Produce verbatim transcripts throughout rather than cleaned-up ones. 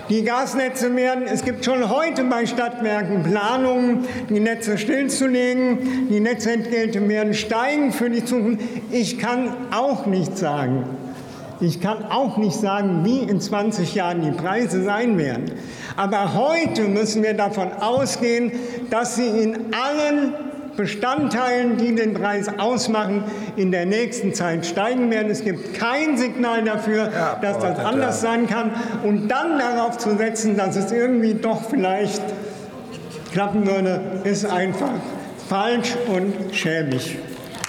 Die Gasnetze werden, es gibt schon heute bei Stadtwerken Planungen, die Netze stillzulegen. Die Netzentgelte werden steigen für die Zukunft. Ich kann auch nicht sagen, ich kann auch nicht sagen, wie in zwanzig Jahren die Preise sein werden. Aber heute müssen wir davon ausgehen, dass sie in allen Bestandteilen, die den Preis ausmachen, in der nächsten Zeit steigen werden. Es gibt kein Signal dafür, ja, dass das anders sein kann. Und dann darauf zu setzen, dass es irgendwie doch vielleicht klappen würde, ist einfach falsch und schäbig.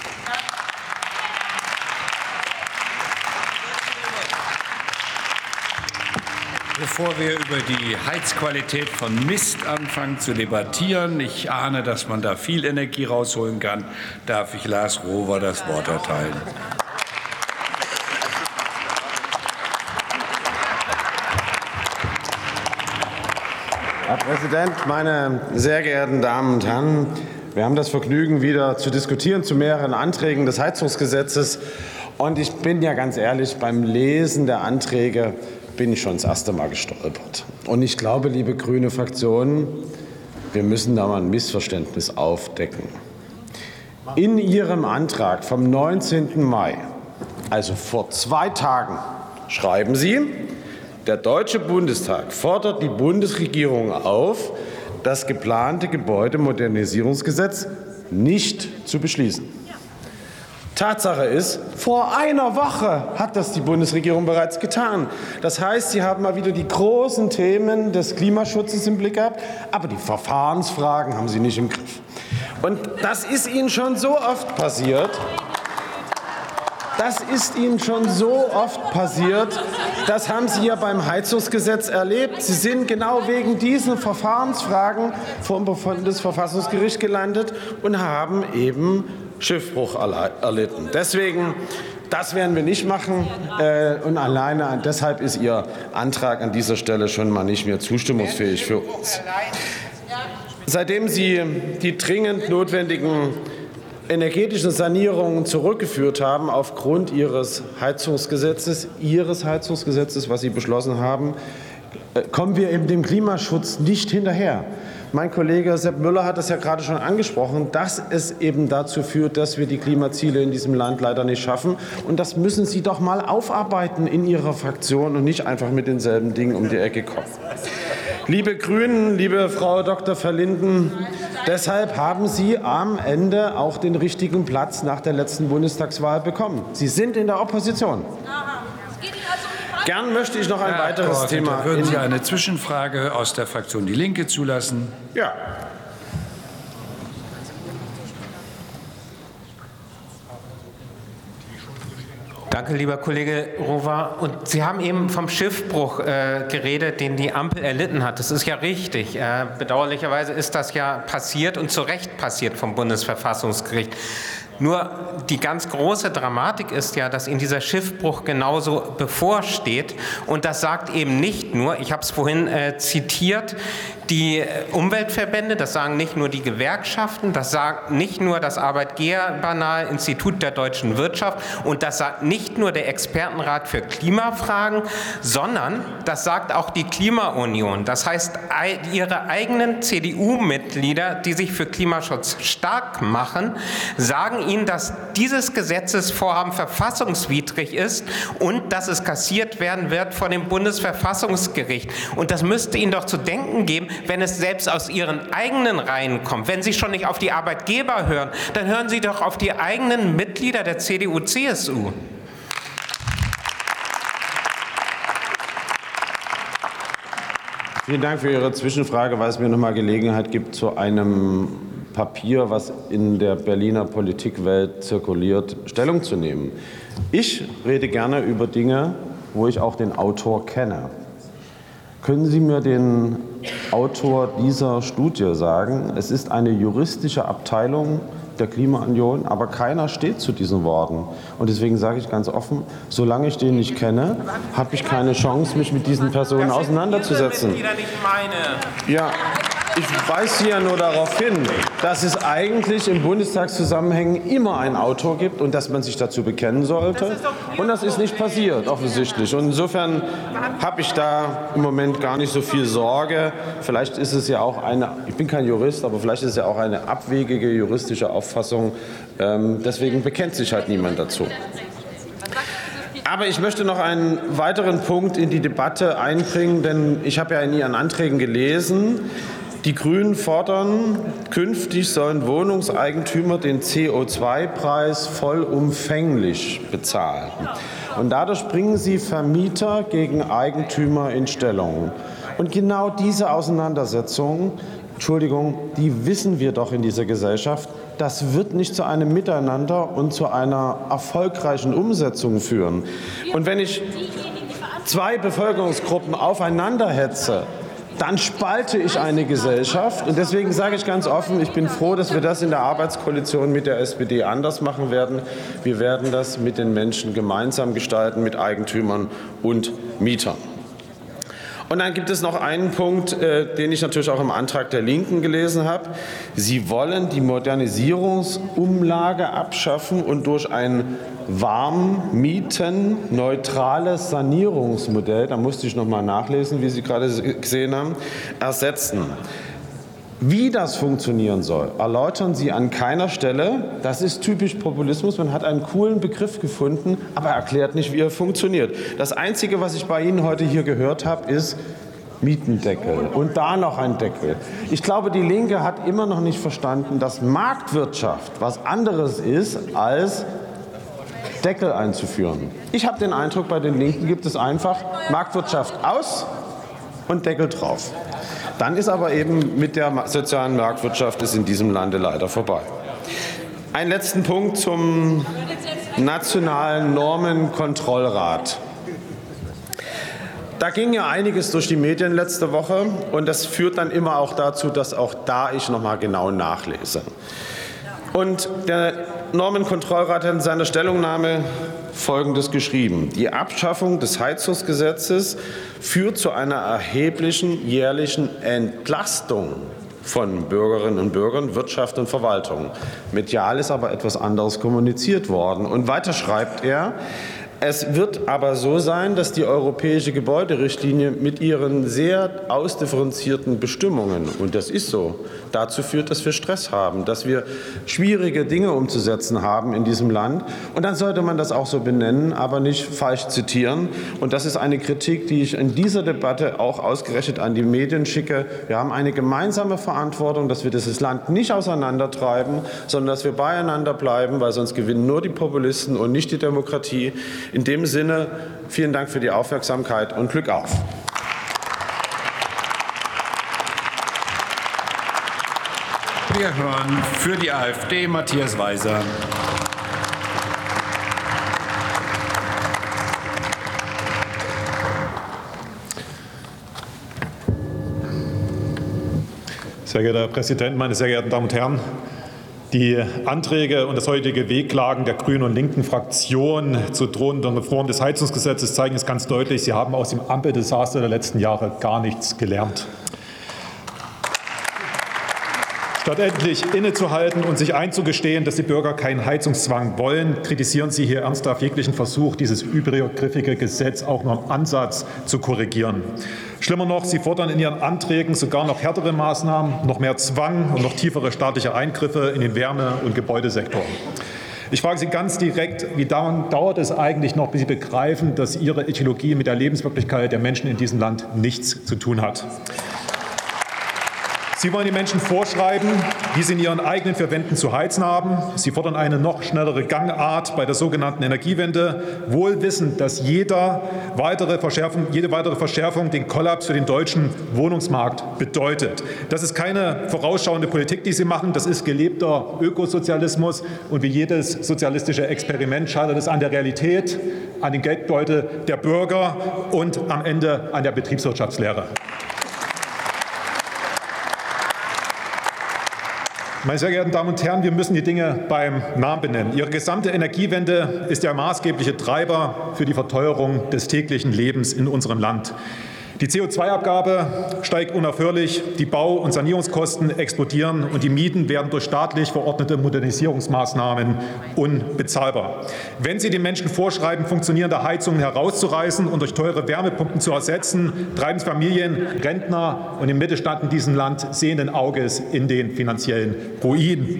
Bevor wir über die Heizqualität von Mist anfangen zu debattieren, ich ahne, dass man da viel Energie rausholen kann, darf ich Lars Rohwer das Wort erteilen. Herr Präsident, meine sehr geehrten Damen und Herren! Wir haben das Vergnügen, wieder zu diskutieren zu mehreren Anträgen des Heizungsgesetzes. Und ich bin ja ganz ehrlich, beim Lesen der Anträge bin ich schon das erste Mal gestolpert. Und ich glaube, liebe grüne Fraktion, wir müssen da mal ein Missverständnis aufdecken. In Ihrem Antrag vom neunzehnten Mai, also vor zwei Tagen, schreiben Sie, der Deutsche Bundestag fordert die Bundesregierung auf, das geplante Gebäudemodernisierungsgesetz nicht zu beschließen. Tatsache ist, vor einer Woche hat das die Bundesregierung bereits getan. Das heißt, Sie haben mal wieder die großen Themen des Klimaschutzes im Blick gehabt, aber die Verfahrensfragen haben Sie nicht im Griff. Und das ist Ihnen schon so oft passiert, das ist Ihnen schon so oft passiert, das haben Sie ja beim Heizungsgesetz erlebt. Sie sind genau wegen diesen Verfahrensfragen vor dem Bundesverfassungsgericht gelandet und haben eben Schiffbruch erlitten. Deswegen, das werden wir nicht machen. Und alleine deshalb ist Ihr Antrag an dieser Stelle schon mal nicht mehr zustimmungsfähig für uns. Seitdem Sie die dringend notwendigen energetischen Sanierungen zurückgeführt haben aufgrund Ihres Heizungsgesetzes, Ihres Heizungsgesetzes, was Sie beschlossen haben, kommen wir eben dem Klimaschutz nicht hinterher. Mein Kollege Sepp Müller hat das ja gerade schon angesprochen, dass es eben dazu führt, dass wir die Klimaziele in diesem Land leider nicht schaffen. Und das müssen Sie doch mal aufarbeiten in Ihrer Fraktion und nicht einfach mit denselben Dingen um die Ecke kommen. Liebe Grünen, liebe Frau Doktor Verlinden, deshalb haben Sie am Ende auch den richtigen Platz nach der letzten Bundestagswahl bekommen. Sie sind in der Opposition. Gern möchte ich noch ein Herr weiteres Thema. Würden Sie eine Zwischenfrage aus der Fraktion Die Linke zulassen? Ja. Danke, lieber Kollege Rohwer. Und Sie haben eben vom Schiffbruch äh, geredet, den die Ampel erlitten hat. Das ist ja richtig. Äh, bedauerlicherweise ist das ja passiert und zu Recht passiert vom Bundesverfassungsgericht. Nur die ganz große Dramatik ist ja, dass Ihnen dieser Schiffbruch genauso bevorsteht. Und das sagt eben nicht nur, ich habe es vorhin äh, zitiert, die Umweltverbände, das sagen nicht nur die Gewerkschaften, das sagt nicht nur das Arbeitgebernahe Institut der deutschen Wirtschaft und das sagt nicht nur der Expertenrat für Klimafragen, sondern das sagt auch die Klimaunion. Das heißt, ihre eigenen C D U-Mitglieder, die sich für Klimaschutz stark machen, sagen Ihnen, dass dieses Gesetzesvorhaben verfassungswidrig ist und dass es kassiert werden wird von dem Bundesverfassungsgericht. Und das müsste Ihnen doch zu denken geben, wenn es selbst aus Ihren eigenen Reihen kommt. Wenn Sie schon nicht auf die Arbeitgeber hören, dann hören Sie doch auf die eigenen Mitglieder der C D U C S U. Vielen Dank für Ihre Zwischenfrage, weil es mir noch mal Gelegenheit gibt, zu einem Papier, was in der Berliner Politikwelt zirkuliert, Stellung zu nehmen. Ich rede gerne über Dinge, wo ich auch den Autor kenne. Können Sie mir den Autor dieser Studie sagen? Es ist eine juristische Abteilung der Klimaunion, aber keiner steht zu diesen Worten. Und deswegen sage ich ganz offen, solange ich den nicht kenne, habe ich keine Chance, mich mit diesen Personen auseinanderzusetzen. Das sind Ihre Mitglieder, nicht meine. Ja, ich weise hier nur darauf hin, dass es eigentlich im Bundestagszusammenhängen immer einen Autor gibt und dass man sich dazu bekennen sollte. Und das ist nicht passiert, offensichtlich. Und insofern habe ich da im Moment gar nicht so viel Sorge. Vielleicht ist es ja auch eine, ich bin kein Jurist, aber vielleicht ist es ja auch eine abwegige juristische Auffassung. Ähm, deswegen bekennt sich halt niemand dazu. Aber ich möchte noch einen weiteren Punkt in die Debatte einbringen, denn ich habe ja in Ihren Anträgen gelesen, die Grünen fordern, künftig sollen Wohnungseigentümer den C O zwei Preis vollumfänglich bezahlen. Und dadurch bringen Sie Vermieter gegen Eigentümer in Stellung. Und genau diese Auseinandersetzung, Entschuldigung, die wissen wir doch in dieser Gesellschaft, das wird nicht zu einem Miteinander und zu einer erfolgreichen Umsetzung führen. Und wenn ich zwei Bevölkerungsgruppen aufeinander hetze, dann spalte ich eine Gesellschaft. Und deswegen sage ich ganz offen, ich bin froh, dass wir das in der Arbeitskoalition mit der S P D anders machen werden. Wir werden das mit den Menschen gemeinsam gestalten, mit Eigentümern und Mietern. Und dann gibt es noch einen Punkt, äh, den ich natürlich auch im Antrag der Linken gelesen habe. Sie wollen die Modernisierungsumlage abschaffen und durch ein warmmietenneutrales Sanierungsmodell, da musste ich noch mal nachlesen, wie Sie gerade gesehen haben, ersetzen. Wie das funktionieren soll, erläutern Sie an keiner Stelle. Das ist typisch Populismus. Man hat einen coolen Begriff gefunden, aber erklärt nicht, wie er funktioniert. Das Einzige, was ich bei Ihnen heute hier gehört habe, ist Mietendeckel und da noch ein Deckel. Ich glaube, die Linke hat immer noch nicht verstanden, dass Marktwirtschaft was anderes ist, als Deckel einzuführen. Ich habe den Eindruck, bei den Linken gibt es einfach Marktwirtschaft aus und Deckel drauf. Dann ist aber eben mit der sozialen Marktwirtschaft ist in diesem Lande leider vorbei. Einen letzten Punkt zum Nationalen Normenkontrollrat. Da ging ja einiges durch die Medien letzte Woche und das führt dann immer auch dazu, dass auch da ich noch mal genau nachlese. Und der Normenkontrollrat hat in seiner Stellungnahme Folgendes geschrieben: Die Abschaffung des Heizungsgesetzes führt zu einer erheblichen jährlichen Entlastung von Bürgerinnen und Bürgern, Wirtschaft und Verwaltung. Medial ist aber etwas anderes kommuniziert worden. Und weiter schreibt er: Es wird aber so sein, dass die europäische Gebäuderichtlinie mit ihren sehr ausdifferenzierten Bestimmungen, und das ist so, dazu führt, dass wir Stress haben, dass wir schwierige Dinge umzusetzen haben in diesem Land. Und dann sollte man das auch so benennen, aber nicht falsch zitieren. Und das ist eine Kritik, die ich in dieser Debatte auch ausgerechnet an die Medien schicke. Wir haben eine gemeinsame Verantwortung, dass wir dieses Land nicht auseinandertreiben, sondern dass wir beieinander bleiben, weil sonst gewinnen nur die Populisten und nicht die Demokratie. In dem Sinne, vielen Dank für die Aufmerksamkeit und Glück auf. Wir hören für die AfD Matthias Weiser. Sehr geehrter Herr Präsident, meine sehr geehrten Damen und Herren! Die Anträge und das heutige Wehklagen der Grünen und linken Fraktion zur drohenden Reform des Heizungsgesetzes zeigen es ganz deutlich, sie haben aus dem Ampeldesaster der letzten Jahre gar nichts gelernt. Statt endlich innezuhalten und sich einzugestehen, dass die Bürger keinen Heizungszwang wollen, kritisieren Sie hier ernsthaft jeglichen Versuch, dieses übergriffige Gesetz auch nur im Ansatz zu korrigieren. Schlimmer noch, Sie fordern in Ihren Anträgen sogar noch härtere Maßnahmen, noch mehr Zwang und noch tiefere staatliche Eingriffe in den Wärme- und Gebäudesektor. Ich frage Sie ganz direkt, wie dauert es eigentlich noch, bis Sie begreifen, dass Ihre Ideologie mit der Lebenswirklichkeit der Menschen in diesem Land nichts zu tun hat? Sie wollen den Menschen vorschreiben, wie sie in ihren eigenen vier Wänden zu heizen haben. Sie fordern eine noch schnellere Gangart bei der sogenannten Energiewende, wohl wissend, dass jeder weitere Verschärfung, jede weitere Verschärfung den Kollaps für den deutschen Wohnungsmarkt bedeutet. Das ist keine vorausschauende Politik, die Sie machen. Das ist gelebter Ökosozialismus. Und wie jedes sozialistische Experiment scheitert es an der Realität, an den Geldbeutel der Bürger und am Ende an der Betriebswirtschaftslehre. Meine sehr geehrten Damen und Herren, wir müssen die Dinge beim Namen benennen. Ihre gesamte Energiewende ist der maßgebliche Treiber für die Verteuerung des täglichen Lebens in unserem Land. Die C O zwei Abgabe steigt unaufhörlich, die Bau- und Sanierungskosten explodieren und die Mieten werden durch staatlich verordnete Modernisierungsmaßnahmen unbezahlbar. Wenn Sie den Menschen vorschreiben, funktionierende Heizungen herauszureißen und durch teure Wärmepumpen zu ersetzen, treiben Sie Familien, Rentner und den Mittelstand in diesem Land sehenden Auges in den finanziellen Ruin.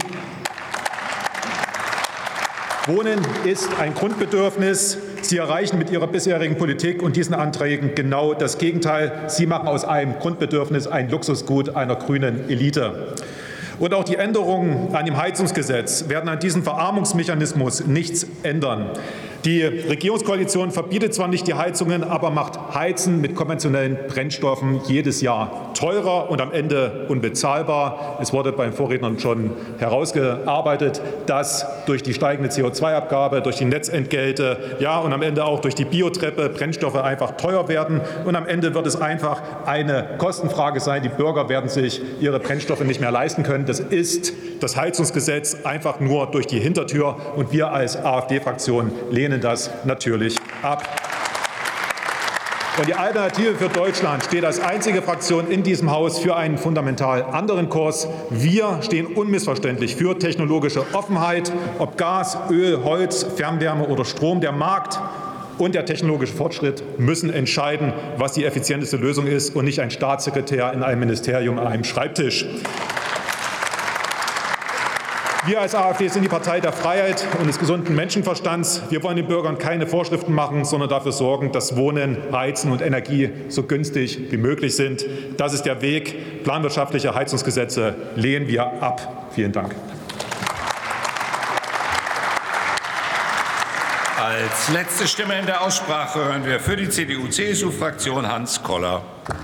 Wohnen ist ein Grundbedürfnis. Sie erreichen mit Ihrer bisherigen Politik und diesen Anträgen genau das Gegenteil. Sie machen aus einem Grundbedürfnis ein Luxusgut einer grünen Elite. Und auch die Änderungen an dem Heizungsgesetz werden an diesem Verarmungsmechanismus nichts ändern. Die Regierungskoalition verbietet zwar nicht die Heizungen, aber macht Heizen mit konventionellen Brennstoffen jedes Jahr teurer und am Ende unbezahlbar. Es wurde beim Vorrednern schon herausgearbeitet, dass durch die steigende C O zwei Abgabe, durch die Netzentgelte, ja und am Ende auch durch die Biotreppe Brennstoffe einfach teuer werden. Und am Ende wird es einfach eine Kostenfrage sein. Die Bürger werden sich ihre Brennstoffe nicht mehr leisten können. Das ist das Heizungsgesetz einfach nur durch die Hintertür. Und wir als AfD-Fraktion lehnen das natürlich ab. Und die Alternative für Deutschland steht als einzige Fraktion in diesem Haus für einen fundamental anderen Kurs. Wir stehen unmissverständlich für technologische Offenheit, ob Gas, Öl, Holz, Fernwärme oder Strom. Der Markt und der technologische Fortschritt müssen entscheiden, was die effizienteste Lösung ist, und nicht ein Staatssekretär in einem Ministerium an einem Schreibtisch. Wir als AfD sind die Partei der Freiheit und des gesunden Menschenverstands. Wir wollen den Bürgern keine Vorschriften machen, sondern dafür sorgen, dass Wohnen, Heizen und Energie so günstig wie möglich sind. Das ist der Weg. Planwirtschaftliche Heizungsgesetze lehnen wir ab. Vielen Dank. Als letzte Stimme in der Aussprache hören wir für die C D U C S U-Fraktion Hans Koller.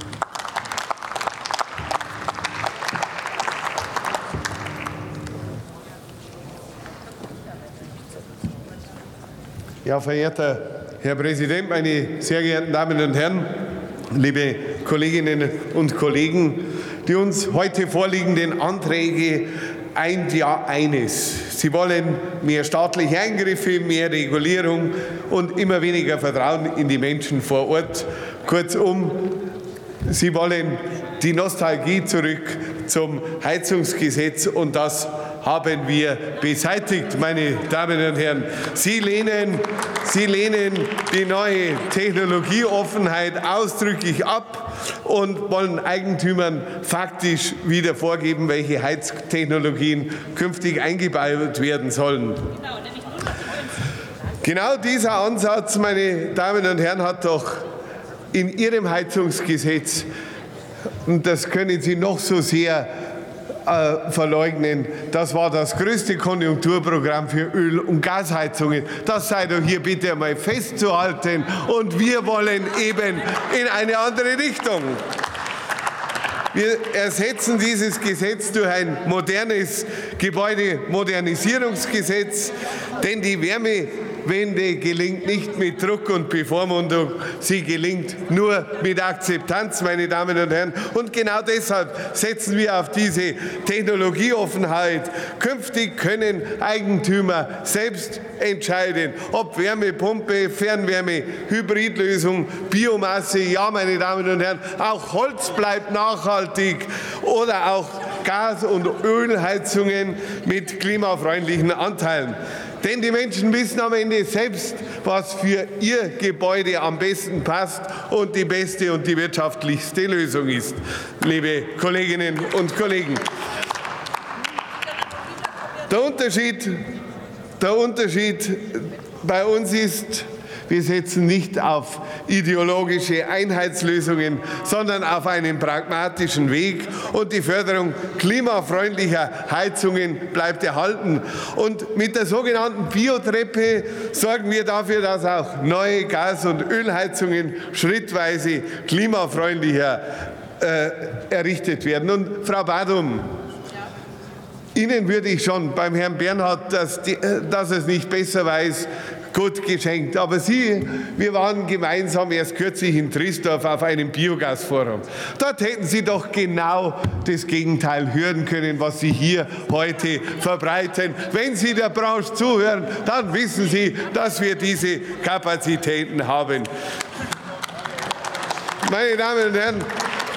Ja, verehrter Herr Präsident, meine sehr geehrten Damen und Herren, liebe Kolleginnen und Kollegen, die uns heute vorliegenden Anträge eint ja eines. Sie wollen mehr staatliche Eingriffe, mehr Regulierung und immer weniger Vertrauen in die Menschen vor Ort. Kurzum, Sie wollen die Nostalgie zurück zum Heizungsgesetz, und das haben wir beseitigt, meine Damen und Herren. Sie lehnen, Sie lehnen die neue Technologieoffenheit ausdrücklich ab und wollen Eigentümern faktisch wieder vorgeben, welche Heiztechnologien künftig eingebaut werden sollen. Genau dieser Ansatz, meine Damen und Herren, hat doch in Ihrem Heizungsgesetz, und das können Sie noch so sehr äh, verleugnen, das war das größte Konjunkturprogramm für Öl- und Gasheizungen. Das sei doch hier bitte einmal festzuhalten. Und wir wollen eben in eine andere Richtung. Wir ersetzen dieses Gesetz durch ein modernes Gebäudemodernisierungsgesetz, denn die Wärmewende gelingt nicht mit Druck und Bevormundung, sie gelingt nur mit Akzeptanz, meine Damen und Herren. Und genau deshalb setzen wir auf diese Technologieoffenheit. Künftig können Eigentümer selbst entscheiden, ob Wärmepumpe, Fernwärme, Hybridlösung, Biomasse, ja, meine Damen und Herren, auch Holz bleibt nachhaltig, oder auch Gas- und Ölheizungen mit klimafreundlichen Anteilen. Denn die Menschen wissen am Ende selbst, was für ihr Gebäude am besten passt und die beste und die wirtschaftlichste Lösung ist, liebe Kolleginnen und Kollegen. Der Unterschied, der Unterschied bei uns ist, wir setzen nicht auf ideologische Einheitslösungen, sondern auf einen pragmatischen Weg. Und die Förderung klimafreundlicher Heizungen bleibt erhalten. Und mit der sogenannten Biotreppe sorgen wir dafür, dass auch neue Gas- und Ölheizungen schrittweise klimafreundlicher äh, errichtet werden. Und Frau Badum, Ihnen würde ich schon beim Herrn Bernhard, dass, die, dass es nicht besser weiß, gut geschenkt. Aber Sie, wir waren gemeinsam erst kürzlich in Triesdorf auf einem Biogasforum. Dort hätten Sie doch genau das Gegenteil hören können, was Sie hier heute verbreiten. Wenn Sie der Branche zuhören, dann wissen Sie, dass wir diese Kapazitäten haben. Meine Damen und Herren,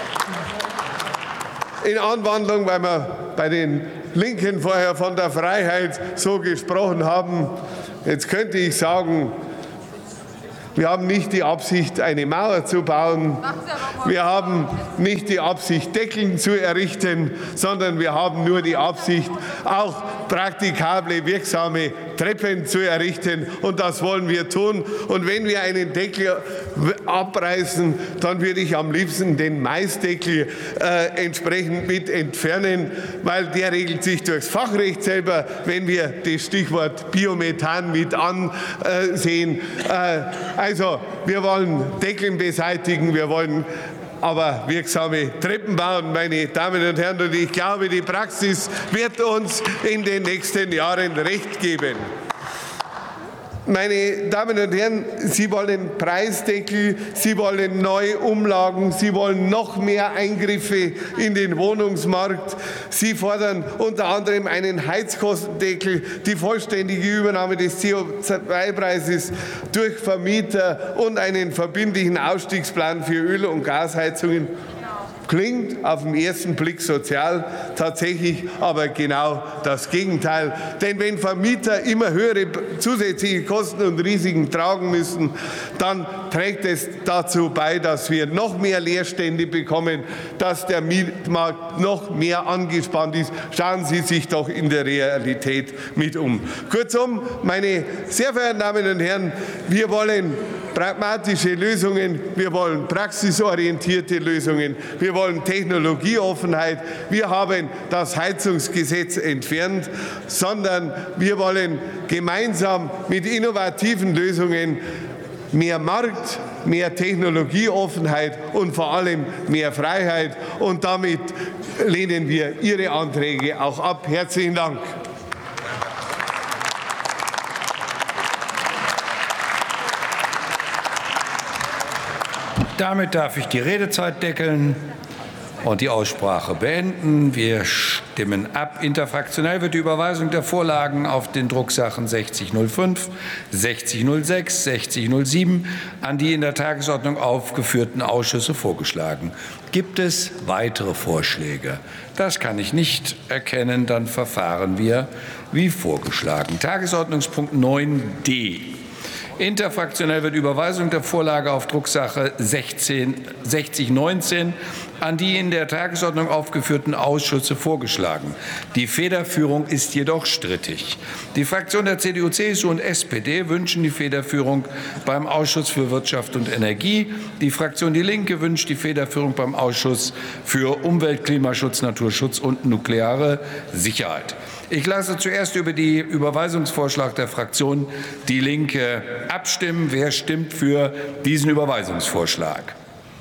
in Anwandlung, weil wir bei den Linken vorher von der Freiheit so gesprochen haben, jetzt könnte ich sagen, wir haben nicht die Absicht, eine Mauer zu bauen. Wir haben nicht die Absicht, Deckeln zu errichten, sondern wir haben nur die Absicht, auch praktikable, wirksame Treppen zu errichten. Und das wollen wir tun. Und wenn wir einen Deckel abreißen, dann würde ich am liebsten den Maisdeckel äh, entsprechend mit entfernen, weil der regelt sich durchs Fachrecht selber. Wenn wir das Stichwort Biomethan mit ansehen, äh, also wir wollen Deckeln beseitigen, wir wollen aber wirksame Treppen bauen, meine Damen und Herren. Und ich glaube, die Praxis wird uns in den nächsten Jahren recht geben. Meine Damen und Herren, Sie wollen Preisdeckel, Sie wollen neue Umlagen, Sie wollen noch mehr Eingriffe in den Wohnungsmarkt. Sie fordern unter anderem einen Heizkostendeckel, die vollständige Übernahme des C O zwei Preises durch Vermieter und einen verbindlichen Ausstiegsplan für Öl- und Gasheizungen. Klingt auf den ersten Blick sozial, tatsächlich aber genau das Gegenteil. Denn wenn Vermieter immer höhere zusätzliche Kosten und Risiken tragen müssen, dann trägt es dazu bei, dass wir noch mehr Leerstände bekommen, dass der Mietmarkt noch mehr angespannt ist. Schauen Sie sich doch in der Realität mit um. Kurzum, meine sehr verehrten Damen und Herren, wir wollen pragmatische Lösungen, wir wollen praxisorientierte Lösungen, wir wollen Technologieoffenheit. Wir haben das Heizungsgesetz entfernt, sondern wir wollen gemeinsam mit innovativen Lösungen mehr Markt, mehr Technologieoffenheit und vor allem mehr Freiheit. Und damit lehnen wir Ihre Anträge auch ab. Herzlichen Dank. Damit darf ich die Redezeit deckeln und die Aussprache beenden. Wir stimmen ab. Interfraktionell wird die Überweisung der Vorlagen auf den Drucksachen sechzig null fünf, sechzig null sechs, sechzig null sieben an die in der Tagesordnung aufgeführten Ausschüsse vorgeschlagen. Gibt es weitere Vorschläge? Das kann ich nicht erkennen. Dann verfahren wir wie vorgeschlagen. Tagesordnungspunkt neun d. Interfraktionell wird Überweisung der Vorlage auf Drucksache sechzig neunzehn an die in der Tagesordnung aufgeführten Ausschüsse vorgeschlagen. Die Federführung ist jedoch strittig. Die Fraktion der C D U, C S U und S P D wünschen die Federführung beim Ausschuss für Wirtschaft und Energie. Die Fraktion Die Linke wünscht die Federführung beim Ausschuss für Umwelt, Klimaschutz, Naturschutz und nukleare Sicherheit. Ich lasse zuerst über den Überweisungsvorschlag der Fraktion Die Linke abstimmen. Wer stimmt für diesen Überweisungsvorschlag?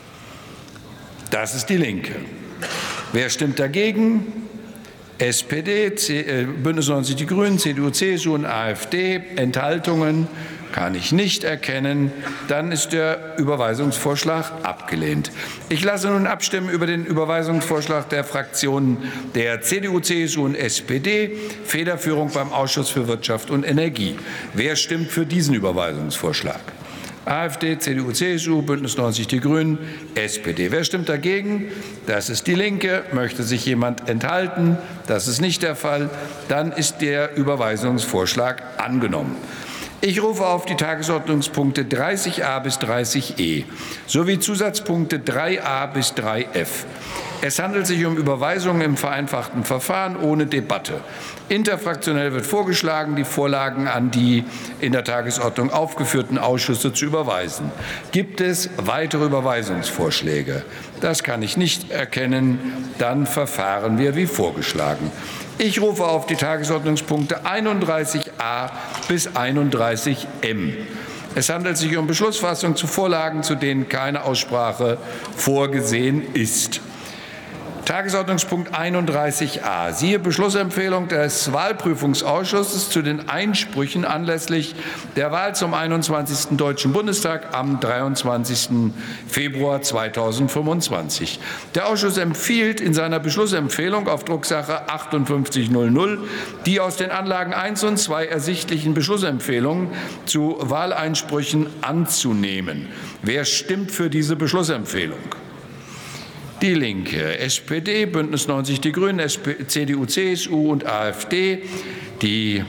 Das ist Die Linke. Wer stimmt dagegen? S P D, C, äh, Bündnis neunzig Die Grünen, C D U, C S U und AfD. Enthaltungen kann ich nicht erkennen. Dann ist der Überweisungsvorschlag abgelehnt. Ich lasse nun abstimmen über den Überweisungsvorschlag der Fraktionen der C D U, C S U und S P D. Federführung beim Ausschuss für Wirtschaft und Energie. Wer stimmt für diesen Überweisungsvorschlag? AfD, C D U, C S U, Bündnis neunzig Die Grünen, S P D. Wer stimmt dagegen? Das ist Die Linke. Möchte sich jemand enthalten? Das ist nicht der Fall. Dann ist der Überweisungsvorschlag angenommen. Ich rufe auf die Tagesordnungspunkte dreißig a bis dreißig e sowie Zusatzpunkte drei a bis drei f. Es handelt sich um Überweisungen im vereinfachten Verfahren ohne Debatte. Interfraktionell wird vorgeschlagen, die Vorlagen an die in der Tagesordnung aufgeführten Ausschüsse zu überweisen. Gibt es weitere Überweisungsvorschläge? Das kann ich nicht erkennen. Dann verfahren wir wie vorgeschlagen. Ich rufe auf die Tagesordnungspunkte einunddreißig a bis einunddreißig m. Es handelt sich um Beschlussfassungen zu Vorlagen, zu denen keine Aussprache vorgesehen ist. Tagesordnungspunkt einunddreißig a. Siehe Beschlussempfehlung des Wahlprüfungsausschusses zu den Einsprüchen anlässlich der Wahl zum einundzwanzigsten Deutschen Bundestag am dreiundzwanzigsten Februar zweitausendfünfundzwanzig. Der Ausschuss empfiehlt in seiner Beschlussempfehlung auf Drucksache achtundfünfzig null null die aus den Anlagen eins und zwei ersichtlichen Beschlussempfehlungen zu Wahleinsprüchen anzunehmen. Wer stimmt für diese Beschlussempfehlung? Die Linke, S P D, Bündnis neunzig Die Grünen, C D U, C S U und AfD. Die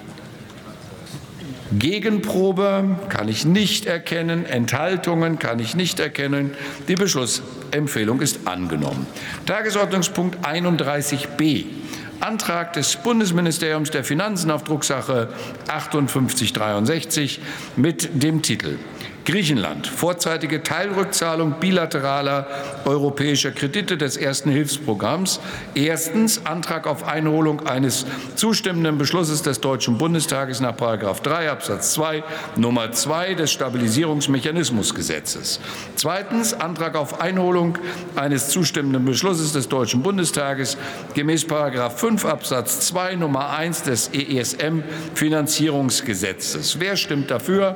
Gegenprobe kann ich nicht erkennen, Enthaltungen kann ich nicht erkennen. Die Beschlussempfehlung ist angenommen. Tagesordnungspunkt einunddreißig b. Antrag des Bundesministeriums der Finanzen auf Drucksache achtundfünfzig dreiundsechzig mit dem Titel Griechenland, vorzeitige Teilrückzahlung bilateraler europäischer Kredite des ersten Hilfsprogramms. Erstens Antrag auf Einholung eines zustimmenden Beschlusses des Deutschen Bundestages nach Paragraph drei Absatz zwei Nummer zwei des Stabilisierungsmechanismusgesetzes. Zweitens Antrag auf Einholung eines zustimmenden Beschlusses des Deutschen Bundestages gemäß Paragraph fünf Absatz zwei Nummer eins des E S M-Finanzierungsgesetzes. Wer stimmt dafür?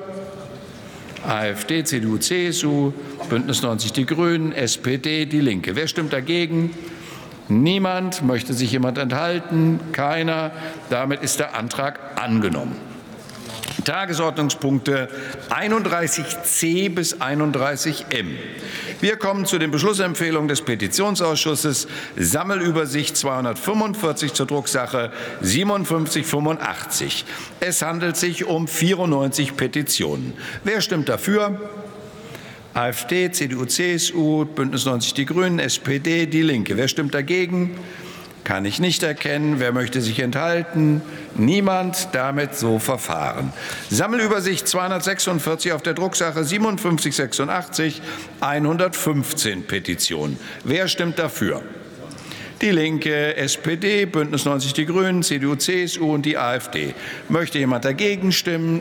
AfD, C D U, C S U, Bündnis neunzig Die Grünen, S P D, Die Linke. Wer stimmt dagegen? Niemand. Möchte sich jemand enthalten? Keiner. Damit ist der Antrag angenommen. Tagesordnungspunkte einunddreißig c bis einunddreißig m. Wir kommen zu den Beschlussempfehlungen des Petitionsausschusses. Sammelübersicht zweihundertfünfundvierzig zur Drucksache siebenundfünfzig fünfundachtzig. Es handelt sich um vierundneunzig Petitionen. Wer stimmt dafür? AfD, C D U, C S U, Bündnis neunzig Die Grünen, S P D, Die Linke. Wer stimmt dagegen? Kann ich nicht erkennen. Wer möchte sich enthalten? Niemand. Damit so verfahren. Sammelübersicht zweihundertsechsundvierzig auf der Drucksache siebenundfünfzig sechsundachtzig, hundertfünfzehn Petitionen. Wer stimmt dafür? Die Linke, S P D, Bündnis neunzig Die Grünen, C D U, C S U und die AfD. Möchte jemand dagegen stimmen?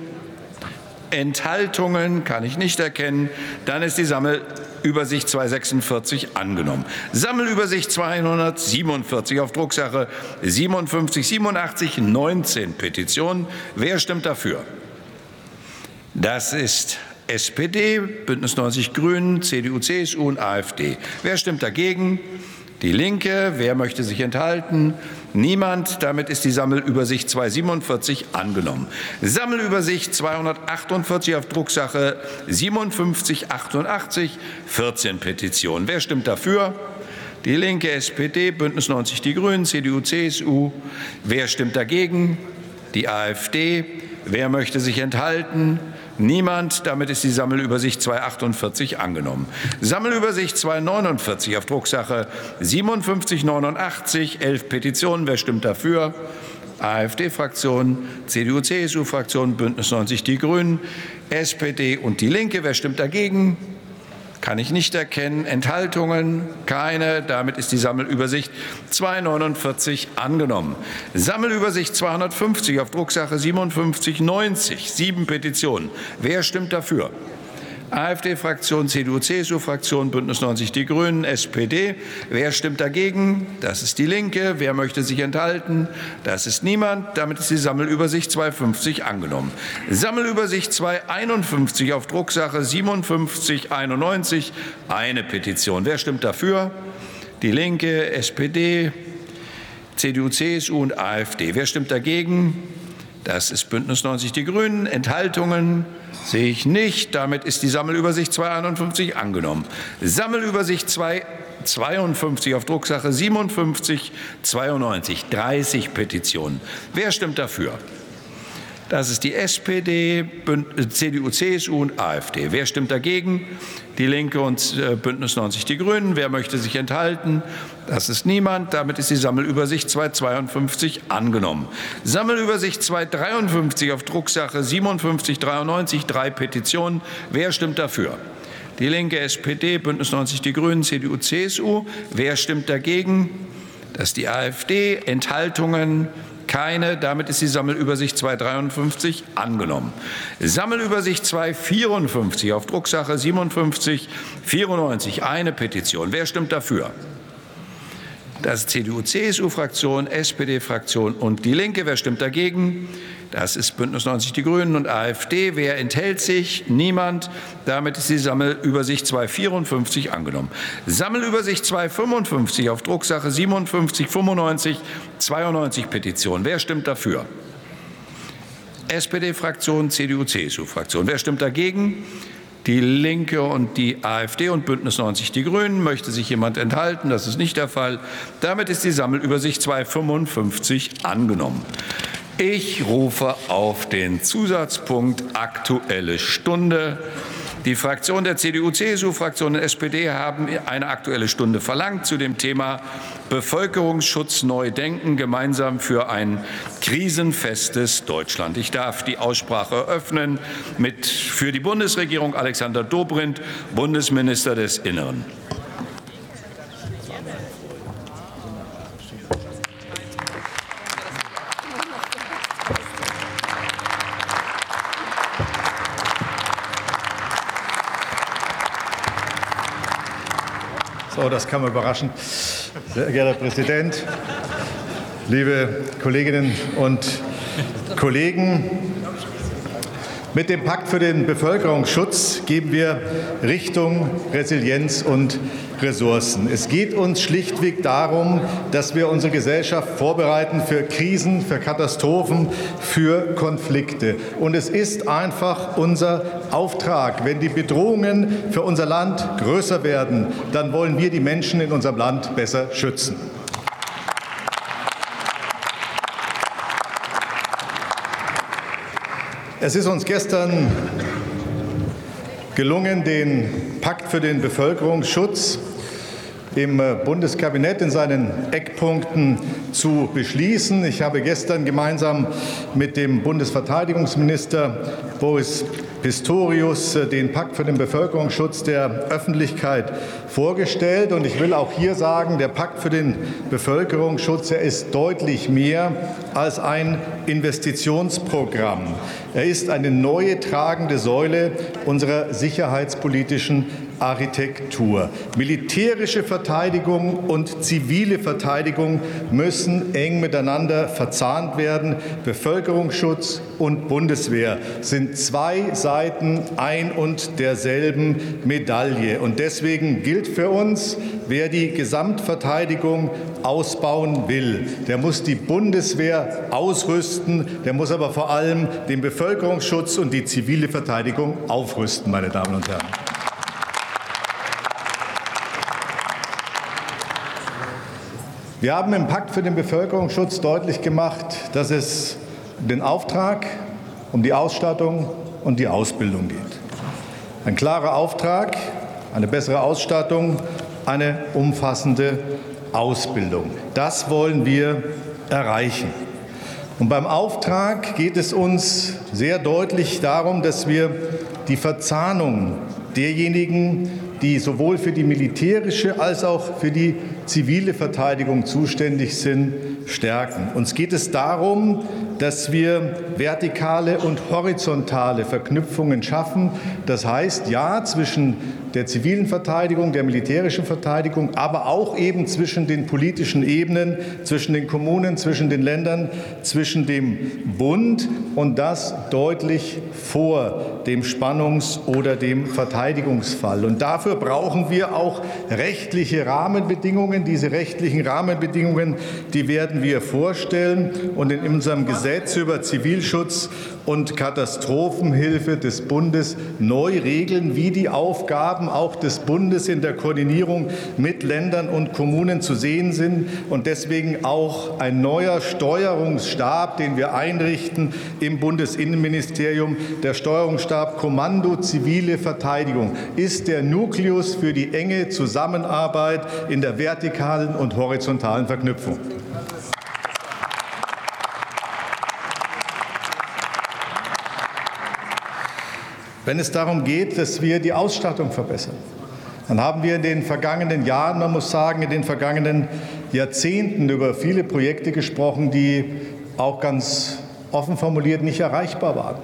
Enthaltungen kann ich nicht erkennen. Dann ist die Sammelübersicht zweihundertsechsundvierzig angenommen. Sammelübersicht zweihundertsiebenundvierzig auf Drucksache siebenundfünfzig siebenundachtzig, neunzehn Petitionen. Wer stimmt dafür? Das ist S P D, Bündnis neunzig Grünen, C D U, C S U und AfD. Wer stimmt dagegen? Die Linke. Wer möchte sich enthalten? Niemand. Damit ist die Sammelübersicht zweihundertsiebenundvierzig angenommen. Sammelübersicht zweihundertachtundvierzig auf Drucksache siebenundfünfzig achtundachtzig, vierzehn Petitionen. Wer stimmt dafür? Die Linke, S P D, Bündnis neunzig Die Grünen, C D U, C S U. Wer stimmt dagegen? Die AfD. Wer möchte sich enthalten? Niemand. Damit ist die Sammelübersicht zweihundertachtundvierzig angenommen. Sammelübersicht zweihundertneunundvierzig auf Drucksache siebenundfünfzig neunundachtzig, elf Petitionen. Wer stimmt dafür? AfD-Fraktion, C D U, C S U-Fraktion, Bündnis neunzig Die Grünen, S P D und Die Linke. Wer stimmt dagegen? Kann ich nicht erkennen. Enthaltungen? Keine. Damit ist die Sammelübersicht zweihundertneunundvierzig angenommen. Sammelübersicht zweihundertfünfzig auf Drucksache siebenundfünfzig neunzig, sieben Petitionen. Wer stimmt dafür? AfD-Fraktion, C D U, C S U-Fraktion, Bündnis neunzig Die Grünen, S P D. Wer stimmt dagegen? Das ist Die Linke. Wer möchte sich enthalten? Das ist niemand. Damit ist die Sammelübersicht zweihundertfünfzig angenommen. Sammelübersicht zweihunderteinundfünfzig auf Drucksache siebenundfünfzig einundneunzig, eine Petition. Wer stimmt dafür? Die Linke, S P D, C D U, C S U und AfD. Wer stimmt dagegen? Das ist Bündnis neunzig Die Grünen. Enthaltungen sehe ich nicht. Damit ist die Sammelübersicht zweihunderteinundfünfzig angenommen. Sammelübersicht zweihundertzweiundfünfzig auf Drucksache siebenundfünfzig zweiundneunzig, dreißig Petitionen. Wer stimmt dafür? Das ist die S P D, C D U, C S U und AfD. Wer stimmt dagegen? Die Linke und Bündnis neunzig Die Grünen. Wer möchte sich enthalten? Das ist niemand. Damit ist die Sammelübersicht zweihundertzweiundfünfzig angenommen. Sammelübersicht zweihundertdreiundfünfzig auf Drucksache siebenundfünfzig dreiundneunzig, drei Petitionen. Wer stimmt dafür? Die Linke, S P D, Bündnis neunzig Die Grünen, C D U, C S U. Wer stimmt dagegen? Das ist die AfD. Enthaltungen? Keine. Damit ist die Sammelübersicht zweihundertdreiundfünfzig angenommen. Sammelübersicht zweihundertvierundfünfzig auf Drucksache siebenundfünfzig vierundneunzig, eine Petition. Wer stimmt dafür? Das ist C D U C S U-Fraktion, S P D-Fraktion und Die Linke. Wer stimmt dagegen? Das ist Bündnis neunzig Die Grünen und AfD. Wer enthält sich? Niemand. Damit ist die Sammelübersicht zweihundertvierundfünfzig angenommen. Sammelübersicht zweihundertfünfundfünfzig auf Drucksache siebenundfünfzig fünfundneunzig zweiundneunzig Petition. Wer stimmt dafür? S P D-Fraktion, C D U C S U-Fraktion. Wer stimmt dagegen? Die Linke und die AfD und Bündnis neunzig Die Grünen. Möchte sich jemand enthalten? Das ist nicht der Fall. Damit ist die Sammelübersicht zweihundertfünfundfünfzig angenommen. Ich rufe auf den Zusatzpunkt Aktuelle Stunde. Die Fraktion der C D U C S U-Fraktion und S P D haben eine Aktuelle Stunde verlangt zu dem Thema Bevölkerungsschutz neu denken, gemeinsam für ein krisenfestes Deutschland. Ich darf die Aussprache eröffnen mit für die Bundesregierung Alexander Dobrindt, Bundesminister des Innern. So, das kann man überraschen. Sehr geehrter Herr Präsident, liebe Kolleginnen und Kollegen! Mit dem Pakt für den Bevölkerungsschutz geben wir Richtung, Resilienz und Ressourcen. Es geht uns schlichtweg darum, dass wir unsere Gesellschaft vorbereiten für Krisen, für Katastrophen, für Konflikte. Und es ist einfach unser Auftrag. Wenn die Bedrohungen für unser Land größer werden, dann wollen wir die Menschen in unserem Land besser schützen. Es ist uns gestern gelungen, den Pakt für den Bevölkerungsschutz im Bundeskabinett in seinen Eckpunkten zu beschließen. Ich habe gestern gemeinsam mit dem Bundesverteidigungsminister Boris Pistorius den Pakt für den Bevölkerungsschutz der Öffentlichkeit vorgestellt. Und ich will auch hier sagen, der Pakt für den Bevölkerungsschutz, er ist deutlich mehr als ein Investitionsprogramm. Er ist eine neue tragende Säule unserer sicherheitspolitischen Architektur. Militärische Verteidigung und zivile Verteidigung müssen eng miteinander verzahnt werden. Bevölkerungsschutz und Bundeswehr sind zwei Seiten ein und derselben Medaille. Und deswegen gilt für uns, wer die Gesamtverteidigung ausbauen will, der muss die Bundeswehr ausrüsten, der muss aber vor allem den Bevölkerungsschutz und die zivile Verteidigung aufrüsten, meine Damen und Herren. Wir haben im Pakt für den Bevölkerungsschutz deutlich gemacht, dass es um den Auftrag, um die Ausstattung und die Ausbildung geht. Ein klarer Auftrag, eine bessere Ausstattung, eine umfassende Ausbildung. Das wollen wir erreichen. Und beim Auftrag geht es uns sehr deutlich darum, dass wir die Verzahnung derjenigen, die sowohl für die militärische als auch für die zivile Verteidigung zuständig sind, stärken. Uns geht es darum, dass wir vertikale und horizontale Verknüpfungen schaffen. Das heißt, ja, zwischen der zivilen Verteidigung, der militärischen Verteidigung, aber auch eben zwischen den politischen Ebenen, zwischen den Kommunen, zwischen den Ländern, zwischen dem Bund und das deutlich vor dem Spannungs- oder dem Verteidigungsfall. Und dafür brauchen wir auch rechtliche Rahmenbedingungen. Diese rechtlichen Rahmenbedingungen, die werden wir vorstellen und in unserem Gesetz über Zivilschutz und Katastrophenhilfe des Bundes neu regeln, wie die Aufgaben auch des Bundes in der Koordinierung mit Ländern und Kommunen zu sehen sind und deswegen auch ein neuer Steuerungsstab, den wir einrichten im Bundesinnenministerium. Der Steuerungsstab Kommando Zivile Verteidigung ist der Nukleus für die enge Zusammenarbeit in der vertikalen und horizontalen Verknüpfung. Wenn es darum geht, dass wir die Ausstattung verbessern, dann haben wir in den vergangenen Jahren, man muss sagen, in den vergangenen Jahrzehnten über viele Projekte gesprochen, die auch ganz offen formuliert nicht erreichbar waren,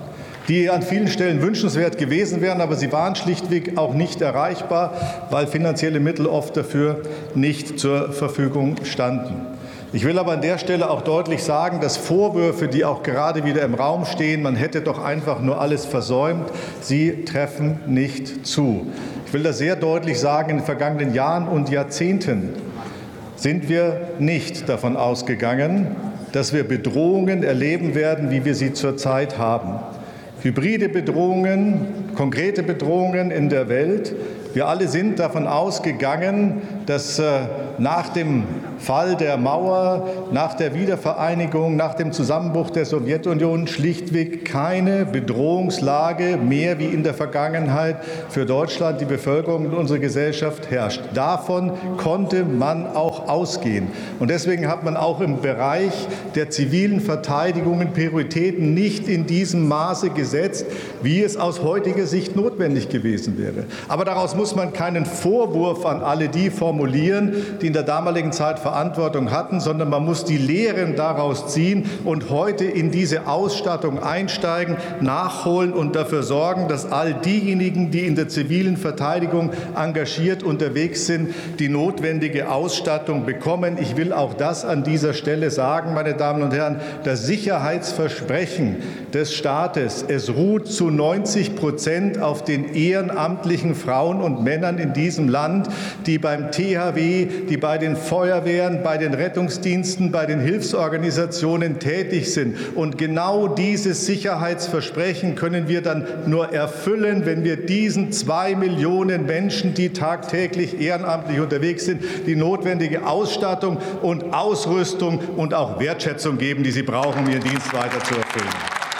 die an vielen Stellen wünschenswert gewesen wären, aber sie waren schlichtweg auch nicht erreichbar, weil finanzielle Mittel oft dafür nicht zur Verfügung standen. Ich will aber an der Stelle auch deutlich sagen, dass Vorwürfe, die auch gerade wieder im Raum stehen, man hätte doch einfach nur alles versäumt, sie treffen nicht zu. Ich will das sehr deutlich sagen, in den vergangenen Jahren und Jahrzehnten sind wir nicht davon ausgegangen, dass wir Bedrohungen erleben werden, wie wir sie zurzeit haben. Hybride Bedrohungen, konkrete Bedrohungen in der Welt. Wir alle sind davon ausgegangen, dass nach dem Fall der Mauer, nach der Wiedervereinigung, nach dem Zusammenbruch der Sowjetunion schlichtweg keine Bedrohungslage mehr wie in der Vergangenheit für Deutschland, die Bevölkerung und unsere Gesellschaft herrscht. Davon konnte man auch ausgehen. Und deswegen hat man auch im Bereich der zivilen Verteidigung Prioritäten nicht in diesem Maße gesetzt, wie es aus heutiger Sicht notwendig gewesen wäre. Aber daraus muss man keinen Vorwurf an alle die formulieren, die in der damaligen Zeit Verantwortung hatten, sondern man muss die Lehren daraus ziehen und heute in diese Ausstattung einsteigen, nachholen und dafür sorgen, dass all diejenigen, die in der zivilen Verteidigung engagiert unterwegs sind, die notwendige Ausstattung bekommen. Ich will auch das an dieser Stelle sagen, meine Damen und Herren, das Sicherheitsversprechen des Staates, es ruht zu neunzig Prozent auf den ehrenamtlichen Frauen und Männern in diesem Land, die beim T H W, die bei den Feuerwehren, bei den Rettungsdiensten, bei den Hilfsorganisationen tätig sind. Und genau dieses Sicherheitsversprechen können wir dann nur erfüllen, wenn wir diesen zwei Millionen Menschen, die tagtäglich ehrenamtlich unterwegs sind, die notwendige Ausstattung und Ausrüstung und auch Wertschätzung geben, die sie brauchen, um ihren Dienst weiter zu erfüllen.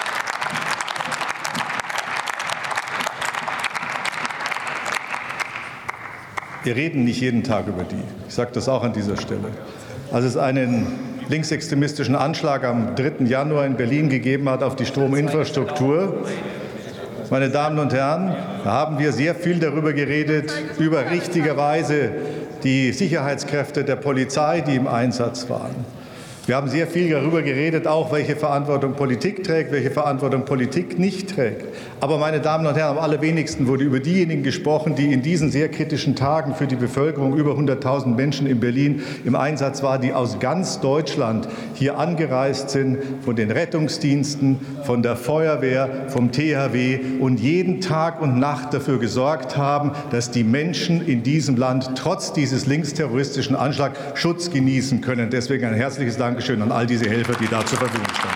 Wir reden nicht jeden Tag über die. Ich sage das auch an dieser Stelle. Als es einen linksextremistischen Anschlag am dritten Januar in Berlin gegeben hat auf die Strominfrastruktur, meine Damen und Herren, da haben wir sehr viel darüber geredet, über richtigerweise die Sicherheitskräfte der Polizei, die im Einsatz waren. Wir haben sehr viel darüber geredet, auch welche Verantwortung Politik trägt, welche Verantwortung Politik nicht trägt. Aber, meine Damen und Herren, am allerwenigsten wurde über diejenigen gesprochen, die in diesen sehr kritischen Tagen für die Bevölkerung, über hunderttausend Menschen in Berlin im Einsatz waren, die aus ganz Deutschland hier angereist sind, von den Rettungsdiensten, von der Feuerwehr, vom T H W und jeden Tag und Nacht dafür gesorgt haben, dass die Menschen in diesem Land trotz dieses linksterroristischen Anschlags Schutz genießen können. Deswegen ein herzliches Dankeschön an all diese Helfer, die da zur Verfügung standen.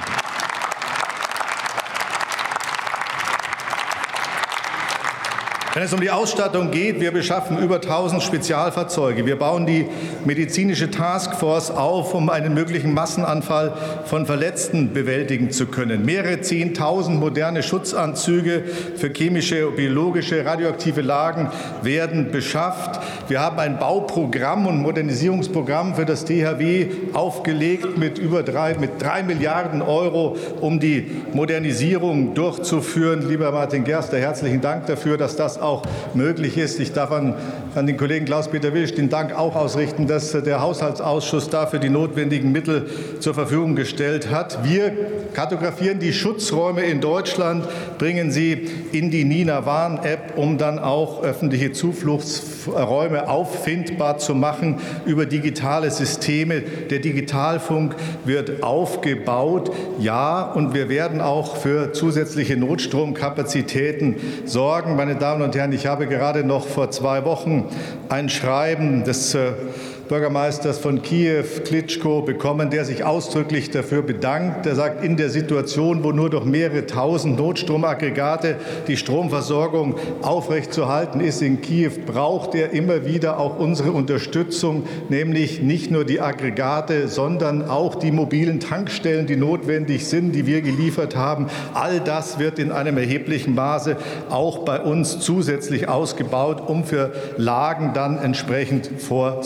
Wenn es um die Ausstattung geht, wir beschaffen über tausend Spezialfahrzeuge. Wir bauen die medizinische Taskforce auf, um einen möglichen Massenanfall von Verletzten bewältigen zu können. Mehrere Zehntausend moderne Schutzanzüge für chemische, biologische, radioaktive Lagen werden beschafft. Wir haben ein Bauprogramm und Modernisierungsprogramm für das T H W aufgelegt mit über drei, mit drei Milliarden Euro, um die Modernisierung durchzuführen. Lieber Martin Gerster, herzlichen Dank dafür, dass das auch möglich ist. Ich darf an, an den Kollegen Klaus-Peter Wilsch den Dank auch ausrichten, dass der Haushaltsausschuss dafür die notwendigen Mittel zur Verfügung gestellt hat. Wir kartografieren die Schutzräume in Deutschland, bringen sie in die Nina Warn-App, um dann auch öffentliche Zufluchtsräume auffindbar zu machen über digitale Systeme. Der Digitalfunk wird aufgebaut. Ja, und wir werden auch für zusätzliche Notstromkapazitäten sorgen. Meine Damen und Herren, ich habe gerade noch vor zwei Wochen ein Schreiben des Bürgermeisters von Kiew, Klitschko, bekommen, der sich ausdrücklich dafür bedankt. Er sagt, in der Situation, wo nur durch mehrere tausend Notstromaggregate die Stromversorgung aufrechtzuerhalten ist in Kiew, braucht er immer wieder auch unsere Unterstützung, nämlich nicht nur die Aggregate, sondern auch die mobilen Tankstellen, die notwendig sind, die wir geliefert haben. All das wird in einem erheblichen Maße auch bei uns zusätzlich ausgebaut, um für Lagen dann entsprechend Vorsorge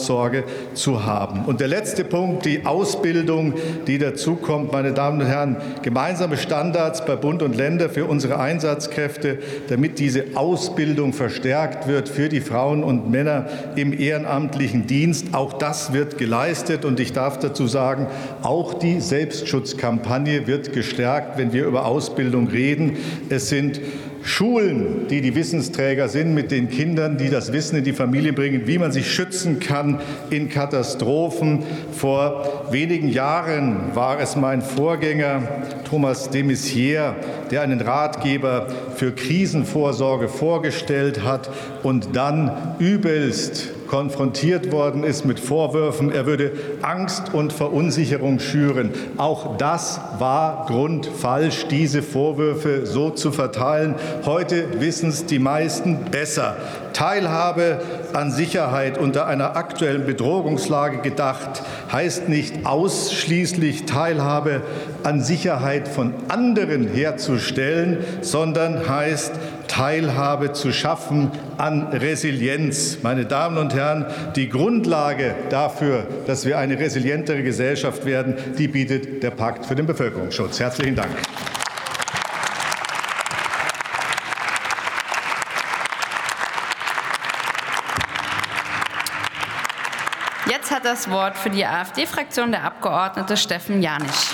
zu haben. Und der letzte Punkt, die Ausbildung, die dazukommt, meine Damen und Herren, gemeinsame Standards bei Bund und Ländern für unsere Einsatzkräfte, damit diese Ausbildung verstärkt wird für die Frauen und Männer im ehrenamtlichen Dienst. Auch das wird geleistet, und ich darf dazu sagen, auch die Selbstschutzkampagne wird gestärkt, wenn wir über Ausbildung reden. Es sind Schulen, die die Wissensträger sind, mit den Kindern, die das Wissen in die Familie bringen, wie man sich schützen kann in Katastrophen. Vor wenigen Jahren war es mein Vorgänger Thomas de Maizière, der einen Ratgeber für Krisenvorsorge vorgestellt hat und dann übelst konfrontiert worden ist mit Vorwürfen, er würde Angst und Verunsicherung schüren. Auch das war grundfalsch, diese Vorwürfe so zu verteilen. Heute wissen es die meisten besser. Teilhabe an Sicherheit unter einer aktuellen Bedrohungslage gedacht, heißt nicht ausschließlich Teilhabe an Sicherheit von anderen herzustellen, sondern heißt Teilhabe zu schaffen an Resilienz. Meine Damen und Herren, die Grundlage dafür, dass wir eine resilientere Gesellschaft werden, die bietet der Pakt für den Bevölkerungsschutz. Herzlichen Dank. Jetzt hat das Wort für die AfD-Fraktion der Abgeordnete Steffen Janisch.